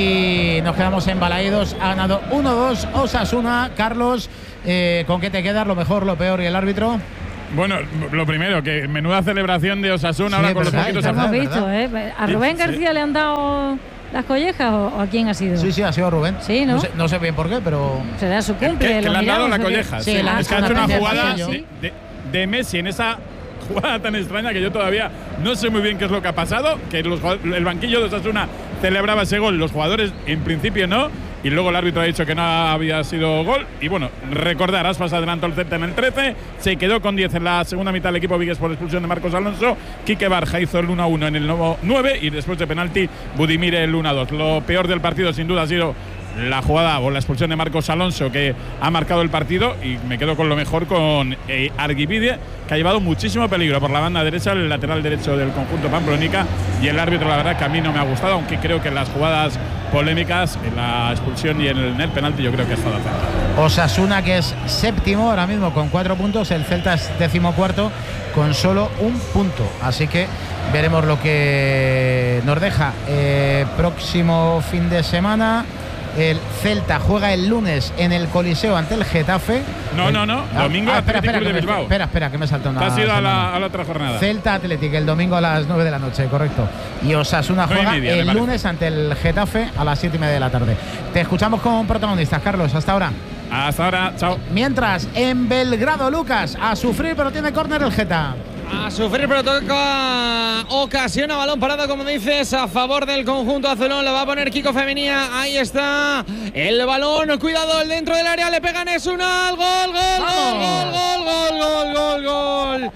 Speaker 3: y nos quedamos embalaídos. Ha ganado uno dos Osasuna. Carlos, eh, ¿con qué te quedas? ¿Lo mejor, lo peor y el árbitro?
Speaker 2: Bueno, lo primero, que menuda celebración de Osasuna, sí, ahora con verdad, los poquitos...
Speaker 15: Lo hemos visto, ¿eh? ¿A Rubén sí, García sí. le han dado las collejas o, o a quién ha sido?
Speaker 3: Sí, sí, ha sido Rubén.
Speaker 15: Sí, ¿no?
Speaker 3: No sé, no sé bien por qué, pero...
Speaker 15: Será su cumple.
Speaker 2: Que, que le han dado la colleja.
Speaker 3: Sí,
Speaker 2: sí.
Speaker 3: La,
Speaker 2: es que ha hecho una jugada
Speaker 3: de,
Speaker 2: de, de Messi en esa jugada tan extraña que yo todavía no sé muy bien qué es lo que ha pasado, que los, el banquillo de Osasuna celebraba ese gol, los jugadores en principio no, y luego el árbitro ha dicho que no había sido gol. Y bueno, recordar, Aspas adelantó el Celta en el trece, se quedó con diez en la segunda mitad el equipo vigués por expulsión de Marcos Alonso. Quique Barja hizo el uno a uno en el nuevo nueve y después de penalti Budimir el uno a dos. Lo peor del partido sin duda ha sido la jugada o la expulsión de Marcos Alonso, que ha marcado el partido, y me quedo con lo mejor, con eh, Arguibide, que ha llevado muchísimo peligro por la banda derecha, el lateral derecho del conjunto pamplonica, y el árbitro, la verdad que a mí no me ha gustado, aunque creo que en las jugadas polémicas, en la expulsión y en el, en el penalti, yo creo que ha estado acertado.
Speaker 3: Osasuna, que es séptimo ahora mismo con cuatro puntos, el Celta es decimocuarto con solo un punto, así que veremos lo que nos deja eh, próximo fin de semana. El Celta juega el lunes en el Coliseo ante el Getafe.
Speaker 2: No,
Speaker 3: el,
Speaker 2: no, no.
Speaker 3: Ah,
Speaker 2: domingo
Speaker 3: ah, espera, espera,
Speaker 2: Atlético de Bilbao.
Speaker 3: Espera, espera, que me salta una.
Speaker 2: Te has ido a la, a la otra jornada.
Speaker 3: Celta Atlético el domingo a las nueve de la noche, correcto. Y Osasuna juega
Speaker 2: media,
Speaker 3: el lunes ante el Getafe a las siete y media de la tarde. Te escuchamos con protagonistas, Carlos. Hasta ahora.
Speaker 2: Hasta ahora, chao.
Speaker 3: Mientras, en Belgrado, Lucas, a sufrir, pero tiene córner el Geta.
Speaker 1: A sufrir, pero toca ocasión a balón parado, como dices, a favor del conjunto azulón. Lo va a poner Kiko Femenía. Ahí está el balón. Cuidado, el dentro del área. Le pegan, es una. Gol, gol, gol, gol, gol, gol, gol, gol, gol.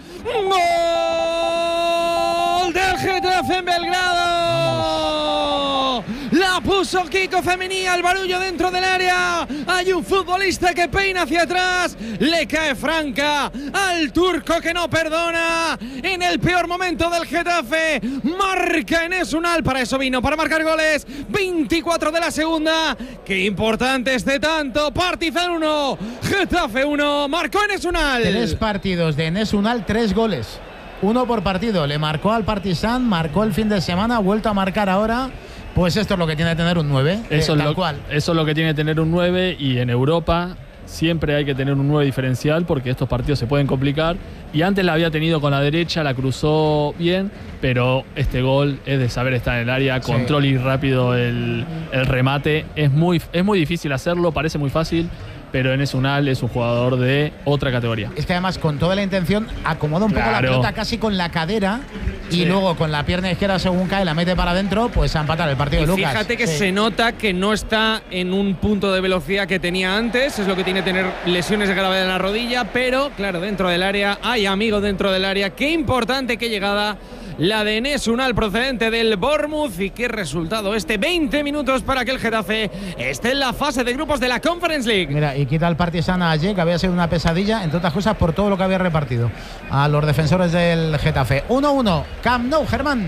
Speaker 1: Gol del Getafe en Belgrado. La puso Kiko Femenía, el barullo dentro del área. Hay un futbolista que peina hacia atrás. Le cae franca al turco que no perdona. En el peor momento del Getafe, marca Enes Unal. Para eso vino, para marcar goles. veinticuatro de la segunda. Qué importante este tanto. Partizan uno, Getafe uno. Marcó Enes Unal.
Speaker 3: Tres partidos de Enes Unal, tres goles. Uno por partido. Le marcó al Partizan, marcó el fin de semana, ha vuelto a marcar ahora. Pues esto es lo que tiene que tener un nueve,
Speaker 8: eso,
Speaker 3: eh,
Speaker 8: es
Speaker 3: tal
Speaker 8: lo,
Speaker 3: cual.
Speaker 8: eso es lo que tiene que tener un nueve, y en Europa siempre hay que tener un nueve diferencial porque estos partidos se pueden complicar. Y antes la había tenido con la derecha, la cruzó bien, pero este gol es de saber estar en el área,
Speaker 3: sí.
Speaker 8: Control y rápido el, el remate. Es muy, es muy difícil hacerlo, parece muy fácil, pero Enes Unal es un jugador de otra categoría.
Speaker 3: Es que además, con toda la intención, acomoda un poco
Speaker 8: claro.
Speaker 3: la pelota casi con la cadera, y
Speaker 1: sí.
Speaker 3: luego con la pierna izquierda, según cae, la mete para adentro, pues a empatar el partido
Speaker 1: y
Speaker 3: de Lucas.
Speaker 1: Fíjate que
Speaker 3: sí.
Speaker 1: se nota que no está en un punto de velocidad que tenía antes, es lo que tiene tener lesiones de gravedad en la rodilla, pero claro, dentro del área, hay amigo dentro del área. Qué importante, qué llegada la de Enes Unal, procedente del Bournemouth, y qué resultado este. veinte minutos para que el Getafe esté en la fase de grupos de la Conference League.
Speaker 3: Mira, y quita el Partizan a Ayer, que había sido una pesadilla, entre otras cosas por todo lo que había repartido a los defensores del Getafe. uno uno, Camp Nou, Germán.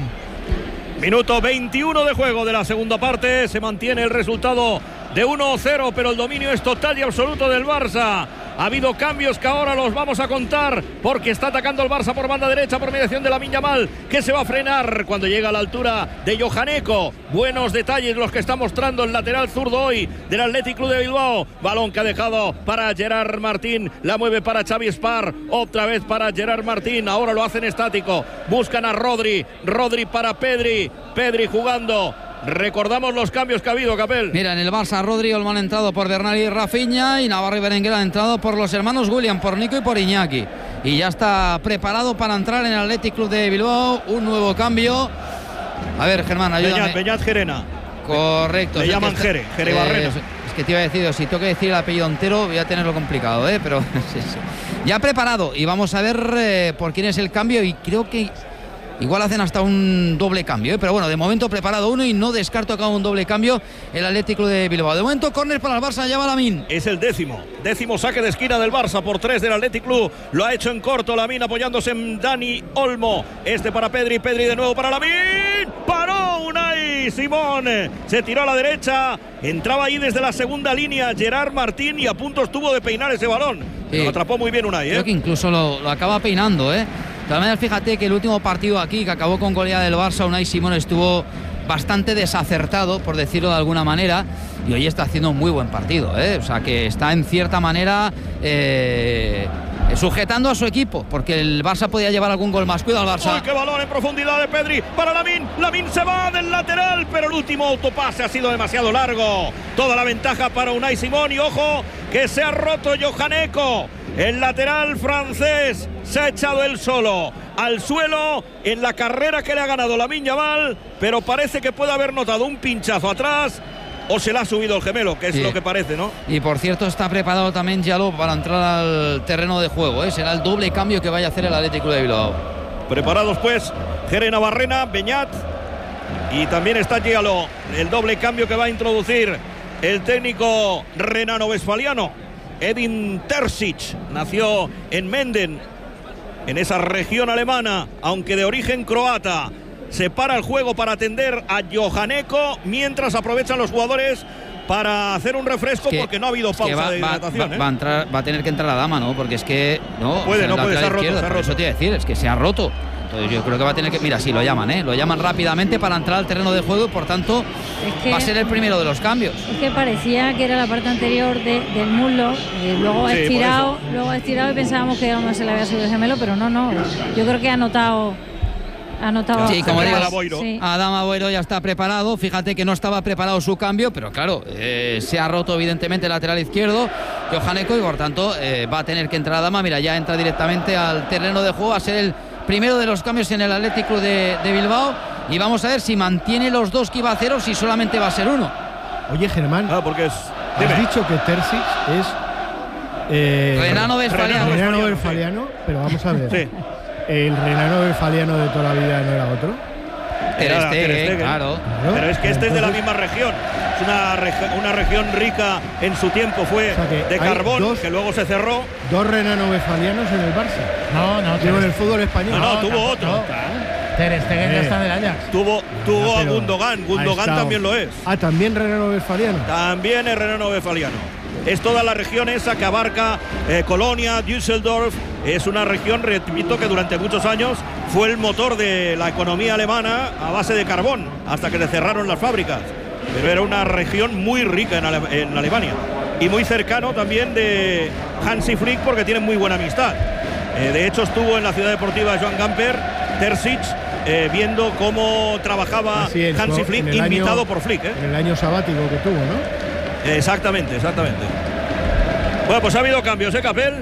Speaker 6: Minuto veintiuno de juego de la segunda parte. Se mantiene el resultado de uno cero, pero el dominio es total y absoluto del Barça. Ha habido cambios que ahora los vamos a contar, porque está atacando el Barça por banda derecha por mediación de Lamine Yamal, que se va a frenar cuando llega a la altura de Johaneko. Buenos detalles los que está mostrando el lateral zurdo hoy del Athletic Club de Bilbao. Balón que ha dejado para Gerard Martín, la mueve para Xavi Spar, otra vez para Gerard Martín. Ahora lo hacen estático, buscan a Rodri, Rodri para Pedri, Pedri jugando. Recordamos los cambios que ha habido, Capel.
Speaker 7: Mira, en el Barça, Rodri y Olmo han entrado por Bernal y Rafinha, y Navarro y Berenguer han entrado por los hermanos William, por Nico y por Iñaki. Y ya está preparado para entrar en el Athletic Club de Bilbao. Un nuevo cambio. A ver, Germán, ayúdame.
Speaker 6: Beñat, Beñat Gerena.
Speaker 7: Correcto.
Speaker 6: Le
Speaker 7: sí,
Speaker 6: llaman
Speaker 7: que
Speaker 6: Jere, Jere Barrena.
Speaker 7: Eh, es que te iba a decir, si tengo que decir el apellido entero, voy a tenerlo complicado, ¿eh? Pero sí, sí. Ya preparado. Y vamos a ver eh, por quién es el cambio. Y creo que igual hacen hasta un doble cambio, ¿eh? Pero bueno, de momento preparado uno y no descarto que haga un doble cambio el Atlético de Bilbao. De momento, córner para el Barça, ya va Lamine.
Speaker 6: Es el décimo, décimo saque de esquina del Barça por tres del Athletic Club. Lo ha hecho en corto Lamine apoyándose en Dani Olmo. Este para Pedri, Pedri de nuevo para Lamine. Paró Unai Simón. Se tiró a la derecha. Entraba ahí desde la segunda línea Gerard Martín y a punto estuvo de peinar ese balón. Sí. Lo atrapó muy bien Unai, ¿eh?
Speaker 7: Creo que incluso lo, lo acaba peinando, ¿eh? De todas maneras, fíjate que el último partido aquí que acabó con goleada del Barça, Unai Simón estuvo bastante desacertado, por decirlo de alguna manera, y hoy está haciendo un muy buen partido, ¿eh? O sea que está en cierta manera eh, sujetando a su equipo, porque el Barça podía llevar algún gol más. Cuidado al Barça.
Speaker 6: ¡Uy, qué balón en profundidad de Pedri para Lamine! Lamine se va del lateral, pero el último autopase ha sido demasiado largo. Toda la ventaja para Unai Simón y ojo que se ha roto Johan Eko. El lateral francés se ha echado él solo al suelo en la carrera que le ha ganado Lamine Yamal, pero parece que puede haber notado un pinchazo atrás o se le ha subido el gemelo, que es sí. lo que parece, ¿no?
Speaker 7: Y por cierto está preparado también Diallo para entrar al terreno de juego, ¿eh? Será el doble cambio que vaya a hacer el Atlético de Bilbao.
Speaker 6: Preparados pues Jerena Barrena, Beñat y también está Diallo, el doble cambio que va a introducir el técnico renano-westfaliano. Edin Terzic nació en Menden, en esa región alemana, aunque de origen croata. Se para el juego para atender a Johan Eko, mientras aprovechan los jugadores para hacer un refresco, es que, porque no ha habido pausa
Speaker 7: va,
Speaker 6: de hidratación.
Speaker 7: Va,
Speaker 6: ¿eh?
Speaker 7: va, a entrar, va a tener que entrar la dama, ¿no? Porque es que no
Speaker 6: puede, no puede, se ha roto, se ha roto.
Speaker 7: Eso te iba a decir, es que se ha roto. Entonces yo creo que va a tener que, mira, sí, lo llaman, ¿eh? Lo llaman rápidamente para entrar al terreno de juego y por tanto
Speaker 15: es que,
Speaker 7: va a ser el primero de los cambios.
Speaker 15: Es que parecía que era la parte anterior de, del muslo, y luego ha
Speaker 6: sí,
Speaker 15: estirado, luego ha estirado y pensábamos que no se le había subido el gemelo, pero no, no. Yo creo que ha notado. Ha notado.
Speaker 7: Sí, como digo,
Speaker 15: sí.
Speaker 7: Adama Boiro ya está preparado. Fíjate que no estaba preparado su cambio, pero claro, eh, se ha roto evidentemente el lateral izquierdo, Johan Eko, y por tanto eh, va a tener que entrar Adama. Mira, ya entra directamente al terreno de juego a ser el primero de los cambios en el Atlético de, de Bilbao. Y vamos a ver si mantiene los dos que iba a hacer o si solamente va a ser uno.
Speaker 5: Oye, Germán,
Speaker 6: ah, porque es...
Speaker 5: has dicho que Terzic es
Speaker 7: eh, renano westfaliano.
Speaker 5: Renano westfaliano, pero vamos a ver. Sí. ¿El renano westfaliano de toda la vida no era otro?
Speaker 7: Ter Stegen, claro.
Speaker 6: claro. Pero es que este es de la misma región. Es una, reg una región rica en su tiempo, fue o sea de carbón, dos, que luego se cerró.
Speaker 5: Dos renanos westfalianos en el Barça.
Speaker 3: No, no.
Speaker 5: Digo, en el fútbol español.
Speaker 6: No, no,
Speaker 5: no
Speaker 6: tuvo
Speaker 5: tampoco,
Speaker 6: otro.
Speaker 5: No.
Speaker 3: Ter Stegen eh, ya está en el Ajax.
Speaker 6: Tuvo, tuvo no, a Gundogan. Gundogan también lo es.
Speaker 5: Ah, también renano westfaliano.
Speaker 6: También es renano westfaliano. Es toda la región esa que abarca eh, Colonia, Düsseldorf. Es una región, repito, que durante muchos años fue el motor de la economía alemana a base de carbón, hasta que le cerraron las fábricas. Pero era una región muy rica en, Ale en Alemania. Y muy cercano también de Hansi Flick, porque tienen muy buena amistad. Eh, de hecho, estuvo en la ciudad deportiva Joan Gamper, Terzic, eh, viendo cómo trabajaba es, Hansi Flick, invitado
Speaker 5: año,
Speaker 6: por Flick. ¿eh?
Speaker 5: En el año sabático que tuvo, ¿no?
Speaker 6: Exactamente, exactamente. Bueno, pues ha habido cambios, ¿eh, Capel?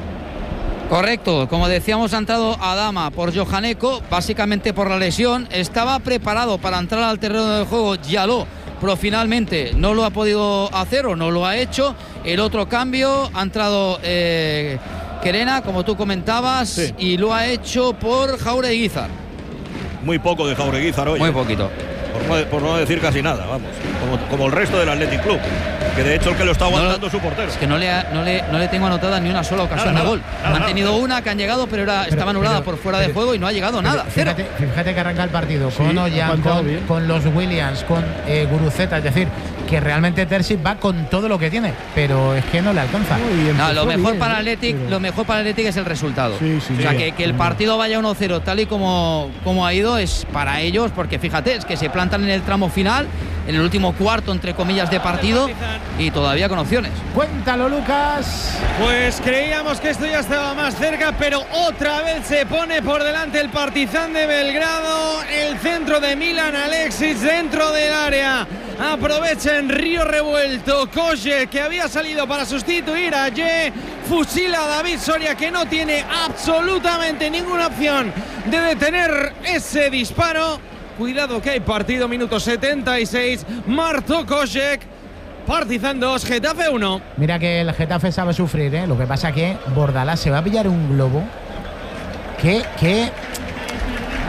Speaker 7: Correcto, como decíamos, ha entrado Adama por Johan Eko, básicamente por la lesión. Estaba preparado para entrar al terreno de juego Diallo, pero finalmente no lo ha podido hacer o no lo ha hecho. El otro cambio ha entrado eh, Kerena, como tú comentabas, sí. y lo ha hecho por Jaureguizar.
Speaker 6: Muy poco de Jaureguizar hoy.
Speaker 7: Muy poquito.
Speaker 6: Por no, por no decir casi nada, vamos. Como, como el resto del Athletic Club. Que de hecho el que lo está aguantando
Speaker 7: no,
Speaker 6: su portero.
Speaker 7: Es que no le, ha, no, le, no le tengo anotada ni una sola ocasión
Speaker 6: nada,
Speaker 7: de gol.
Speaker 6: Nada,
Speaker 7: Han
Speaker 6: nada.
Speaker 7: tenido una que han llegado, pero, era, pero estaba anulada pero, por fuera pero, de juego y no ha llegado
Speaker 3: pero,
Speaker 7: nada. Cero.
Speaker 3: Fíjate, fíjate que arranca el partido
Speaker 5: sí,
Speaker 3: con Ollán, con, con los Williams, con eh, Guruceta. Es decir, que realmente Terzic va con todo lo que tiene, pero es que no le alcanza.
Speaker 7: No, lo mejor bien, para Athletic, pero... lo mejor para Athletic es el resultado.
Speaker 5: Sí, sí,
Speaker 7: o sea,
Speaker 5: sí,
Speaker 7: que, que el partido vaya uno cero tal y como, como ha ido es para ellos, porque fíjate, es que se plantan en el tramo final, en el último cuarto, entre comillas, de partido y todavía con opciones.
Speaker 3: Cuéntalo, Lucas.
Speaker 1: Pues creíamos que esto ya estaba más cerca, pero otra vez se pone por delante el Partizan de Belgrado. El centro de Milan Aleksic dentro del área. Aprovecha en Río Revuelto Koje, que había salido para sustituir a Ye. Fusila a David Soria, que no tiene absolutamente ninguna opción de detener ese disparo. Cuidado que hay partido, minuto setenta y seis. Marto Kosek, Partizan dos, Getafe uno.
Speaker 3: Mira que el Getafe sabe sufrir, ¿eh? Lo que pasa que Bordalás se va a pillar un globo que, que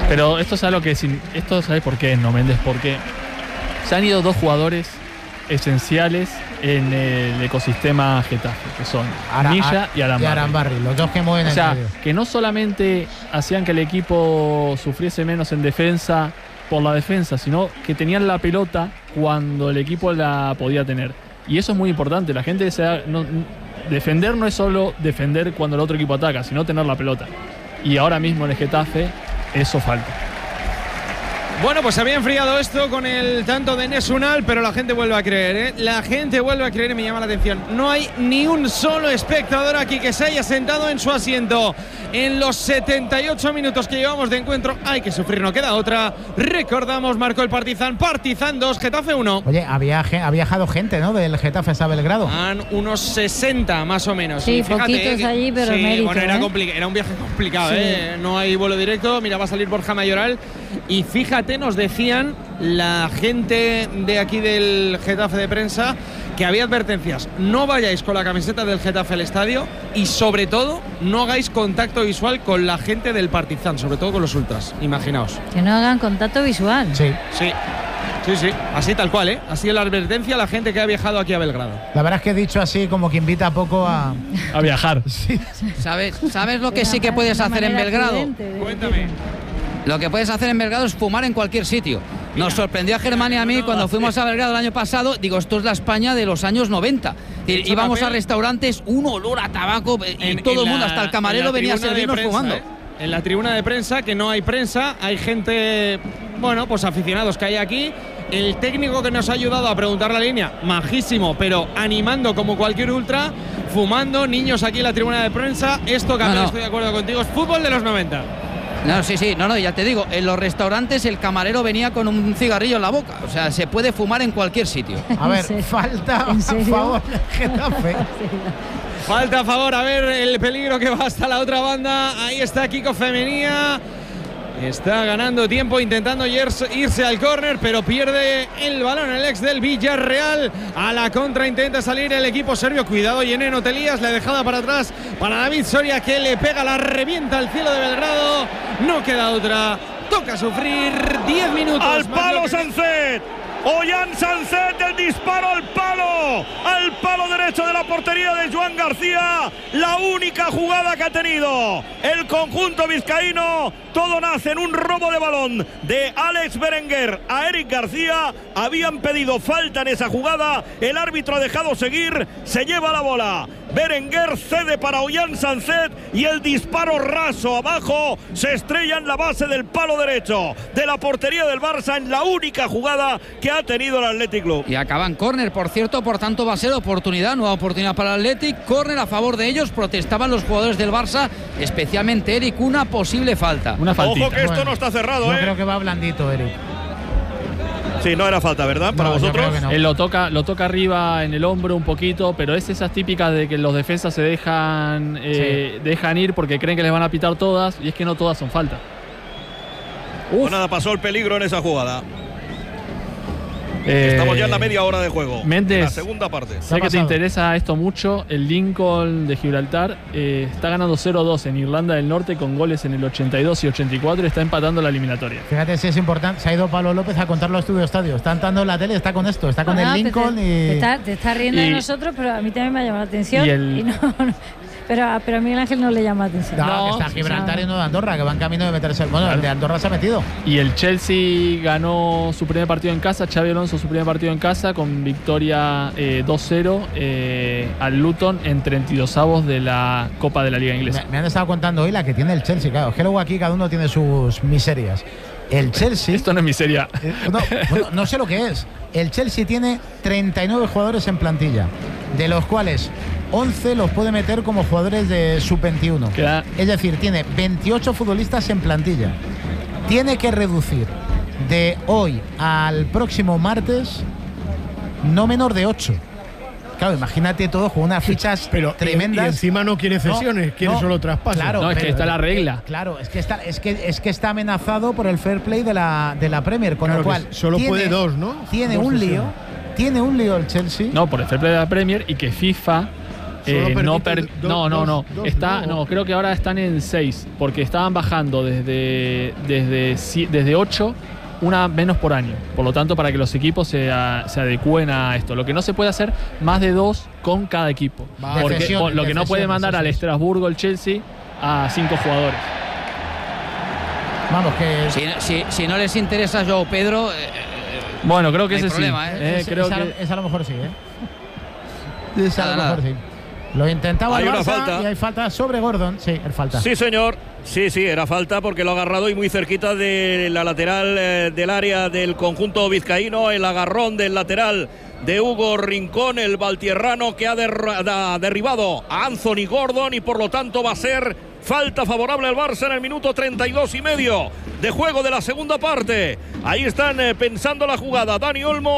Speaker 8: Pero esto es algo que sin, esto ¿sabes por qué? No Méndez, porque se han ido dos jugadores esenciales en el ecosistema Getafe, que son
Speaker 3: Ara,
Speaker 8: Milla y Arambarri.
Speaker 3: Y Arambarri, los dos que mueven
Speaker 8: O sea,
Speaker 3: el medio.
Speaker 8: que no solamente hacían que el equipo sufriese menos en defensa por la defensa, sino que tenían la pelota cuando el equipo la podía tener. Y eso es muy importante. La gente se da, no, defender no es solo defender cuando el otro equipo ataca, sino tener la pelota. Y ahora mismo en el Getafe eso falta.
Speaker 1: Bueno, pues se había enfriado esto con el tanto de Enes Unal, pero la gente vuelve a creer, ¿eh? La gente vuelve a creer y me llama la atención. No hay ni un solo espectador aquí que se haya sentado en su asiento. En los setenta y ocho minutos que llevamos de encuentro hay que sufrir, no queda otra. Recordamos, marcó el Partizan. Partizan dos, Getafe uno.
Speaker 3: Oye, había, ha viajado gente, ¿no? Del Getafe a Belgrado.
Speaker 1: Han unos sesenta más o menos.
Speaker 15: Sí,
Speaker 1: y fíjate,
Speaker 15: poquitos
Speaker 1: que,
Speaker 15: allí, pero
Speaker 1: sí,
Speaker 15: mérito,
Speaker 1: bueno, era,
Speaker 15: ¿eh?
Speaker 1: compli- era un viaje complicado,
Speaker 15: Sí.
Speaker 1: ¿eh? No hay vuelo directo. Mira, va a salir Borja Mayoral. Y fíjate, nos decían la gente de aquí del Getafe de prensa que había advertencias. No vayáis con la camiseta del Getafe al estadio y sobre todo no hagáis contacto visual con la gente del Partizan, sobre todo con los ultras, imaginaos.
Speaker 15: Que no hagan contacto visual.
Speaker 3: Sí.
Speaker 1: Sí, sí, sí, así tal cual, ¿eh? Así es la advertencia a la gente que ha viajado aquí a Belgrado.
Speaker 3: La verdad es que he dicho así como que invita a poco a...
Speaker 8: A viajar.
Speaker 3: Sí.
Speaker 7: ¿Sabes, ¿Sabes lo que sí que puedes hacer en Belgrado?
Speaker 1: Cuéntame.
Speaker 7: Lo que puedes hacer en Belgrado es fumar en cualquier sitio. Nos sorprendió a Germán y a mí cuando fuimos a Belgrado el año pasado. Digo, esto es la España de los años noventa. Y íbamos a restaurantes, un olor a tabaco y
Speaker 1: En-
Speaker 7: todo
Speaker 1: en
Speaker 7: el mundo,
Speaker 1: la-
Speaker 7: hasta el
Speaker 1: en
Speaker 7: camarero
Speaker 1: la
Speaker 7: venía a
Speaker 1: tribuna de
Speaker 7: servirnos
Speaker 1: prensa,
Speaker 7: fumando.
Speaker 1: ¿eh? En la tribuna de prensa, que no hay prensa, hay gente, bueno, pues aficionados que hay aquí. El técnico que nos ha ayudado a preguntar la línea, majísimo, pero animando como cualquier ultra, fumando, niños aquí en la tribuna de prensa. Esto, Camilo,
Speaker 7: No, no.
Speaker 1: estoy de acuerdo contigo, es fútbol de los noventa.
Speaker 7: No, sí, sí, no, no, ya te digo, en los restaurantes el camarero venía con un cigarrillo en la boca. O sea, se puede fumar en cualquier sitio.
Speaker 3: A ver, falta a favor del Getafe.
Speaker 1: Falta a favor, a ver el peligro que va hasta la otra banda. Ahí está Kiko Femenía. Está ganando tiempo intentando irse, irse al córner, pero pierde el balón el ex del Villarreal. A la contra intenta salir el equipo serbio. Cuidado, Yeneno Telías, la dejada para atrás para David Soria, que le pega, la revienta al cielo de Belgrado. No queda otra. Toca sufrir diez minutos.
Speaker 6: Al
Speaker 1: más
Speaker 6: palo
Speaker 1: lo que-
Speaker 6: Sanzet. Ollán Sanzet, el disparo al palo. Al palo derecho de la portería de Joan García. La única jugada que ha tenido el conjunto vizcaíno. Todo nace en un robo de balón de Alex Berenguer a Eric García. Habían pedido falta en esa jugada. El árbitro ha dejado seguir. Se lleva la bola. Berenguer cede para Ollán Sanzet y el disparo raso abajo se estrella en la base del palo derecho de la portería del Barça en la única jugada que ha tenido el Athletic Club.
Speaker 7: Y acaban córner, por cierto, por tanto va a ser oportunidad, nueva oportunidad para el Athletic. Córner a favor de ellos, protestaban los jugadores del Barça, especialmente Eric, una posible falta.
Speaker 8: Una faltita.
Speaker 6: Ojo que esto no está cerrado,
Speaker 3: Yo
Speaker 6: ¿eh?
Speaker 3: creo que va blandito, Eric.
Speaker 6: Sí, no era falta, ¿verdad? Para
Speaker 3: No, yo
Speaker 6: vosotros.
Speaker 3: creo que no.
Speaker 8: Él lo toca, lo toca arriba en el hombro un poquito, pero es esas típicas de que los defensas se dejan, eh, dejan ir porque creen que les van a pitar todas, y es que no todas son falta.
Speaker 6: Pues nada, pasó el peligro en esa jugada.
Speaker 8: Eh,
Speaker 6: Estamos ya en la media hora de juego.
Speaker 8: Méndez,
Speaker 6: en la segunda parte.
Speaker 8: sé que te interesa esto mucho. El Lincoln de Gibraltar eh, está ganando cero dos en Irlanda del Norte con goles en el ochenta y dos y ochenta y cuatro y está empatando la eliminatoria.
Speaker 3: Fíjate si es importante. Se ha ido Pablo López a contar los estudios estadio. Está entrando en la tele, está con esto, está con
Speaker 15: No,
Speaker 3: el
Speaker 15: te-
Speaker 3: Lincoln
Speaker 15: te,
Speaker 3: y.
Speaker 15: te está, te está riendo de
Speaker 8: y-
Speaker 15: nosotros, pero a mí también me ha llamado la atención.
Speaker 8: y el-
Speaker 15: y no- no- pero, a- pero a Miguel Ángel no le llama la atención.
Speaker 3: No,
Speaker 8: No,
Speaker 3: que está
Speaker 8: sí,
Speaker 3: Gibraltar
Speaker 15: sí.
Speaker 3: y no de Andorra, que van camino de meterse. Bueno, el de Andorra se ha metido.
Speaker 8: Y el Chelsea ganó su primer partido en casa, Xabi Alonso su primer partido en casa con victoria eh, dos cero eh, al Luton en treinta y dos avos de la Copa de la Liga Inglesa.
Speaker 3: Me, me han estado contando hoy la que tiene el Chelsea. Claro, es que luego aquí cada uno tiene sus miserias. El Chelsea.
Speaker 8: Esto no es miseria.
Speaker 3: Eh, no, bueno, no sé lo que es. El Chelsea tiene treinta y nueve jugadores en plantilla, de los cuales once los puede meter como jugadores de sub veintiuno.
Speaker 8: Queda-
Speaker 3: Es decir, tiene veintiocho futbolistas en plantilla. Tiene que reducir de hoy al próximo martes no menor de ocho. Claro, imagínate todo con unas fichas
Speaker 5: Pero y-
Speaker 3: tremendas.
Speaker 5: Y, encima no quiere cesiones, quiere
Speaker 3: no,
Speaker 5: solo traspasos.
Speaker 3: Claro,
Speaker 8: No, es que
Speaker 3: pero-
Speaker 8: está la regla.
Speaker 3: Claro, es que está, es que, es que está amenazado por el fair play de la, de la Premier, con
Speaker 5: Claro
Speaker 3: lo
Speaker 5: que
Speaker 3: cual
Speaker 5: solo
Speaker 3: tiene,
Speaker 5: puede dos, ¿no?
Speaker 3: Tiene
Speaker 5: Dos
Speaker 3: un lío,
Speaker 5: sesiones.
Speaker 3: tiene un lío el Chelsea.
Speaker 8: No, por el fair play de la Premier y que FIFA Eh, no, per, dos, no, no, no. Dos, Está, no. no, creo que ahora están en seis, porque estaban bajando desde, desde, desde ocho, una menos por año. Por lo tanto, para que los equipos se, a, se adecúen a esto. Lo que no se puede hacer, más de dos con cada equipo. Va, porque defesión, lo que no puede mandar al Estrasburgo, el Chelsea, a cinco jugadores.
Speaker 13: Vamos, que...
Speaker 7: Si, si, si no les interesa Joao Pedro... Eh,
Speaker 8: bueno, creo que
Speaker 7: no
Speaker 8: ese
Speaker 7: problema,
Speaker 8: sí.
Speaker 7: ¿eh?
Speaker 8: Eh,
Speaker 13: es,
Speaker 8: creo
Speaker 13: es,
Speaker 8: que...
Speaker 13: a, es a lo mejor sí, ¿eh? Es a
Speaker 7: nada,
Speaker 13: lo mejor
Speaker 7: nada.
Speaker 13: sí. Lo intentaba
Speaker 6: hay
Speaker 13: el
Speaker 6: una
Speaker 13: Barça
Speaker 6: falta.
Speaker 13: Y hay falta sobre Gordon. Sí, el falta.
Speaker 6: Sí, señor. Sí, sí, era falta porque lo ha agarrado y muy cerquita de la lateral eh, del área del conjunto vizcaíno. El agarrón del lateral de Hugo Rincón, el valtierrano, que ha der- da- derribado a Anthony Gordon y por lo tanto va a ser falta favorable al Barça en el minuto treinta y dos y medio de juego de la segunda parte. Ahí están eh, pensando la jugada Dani Olmo.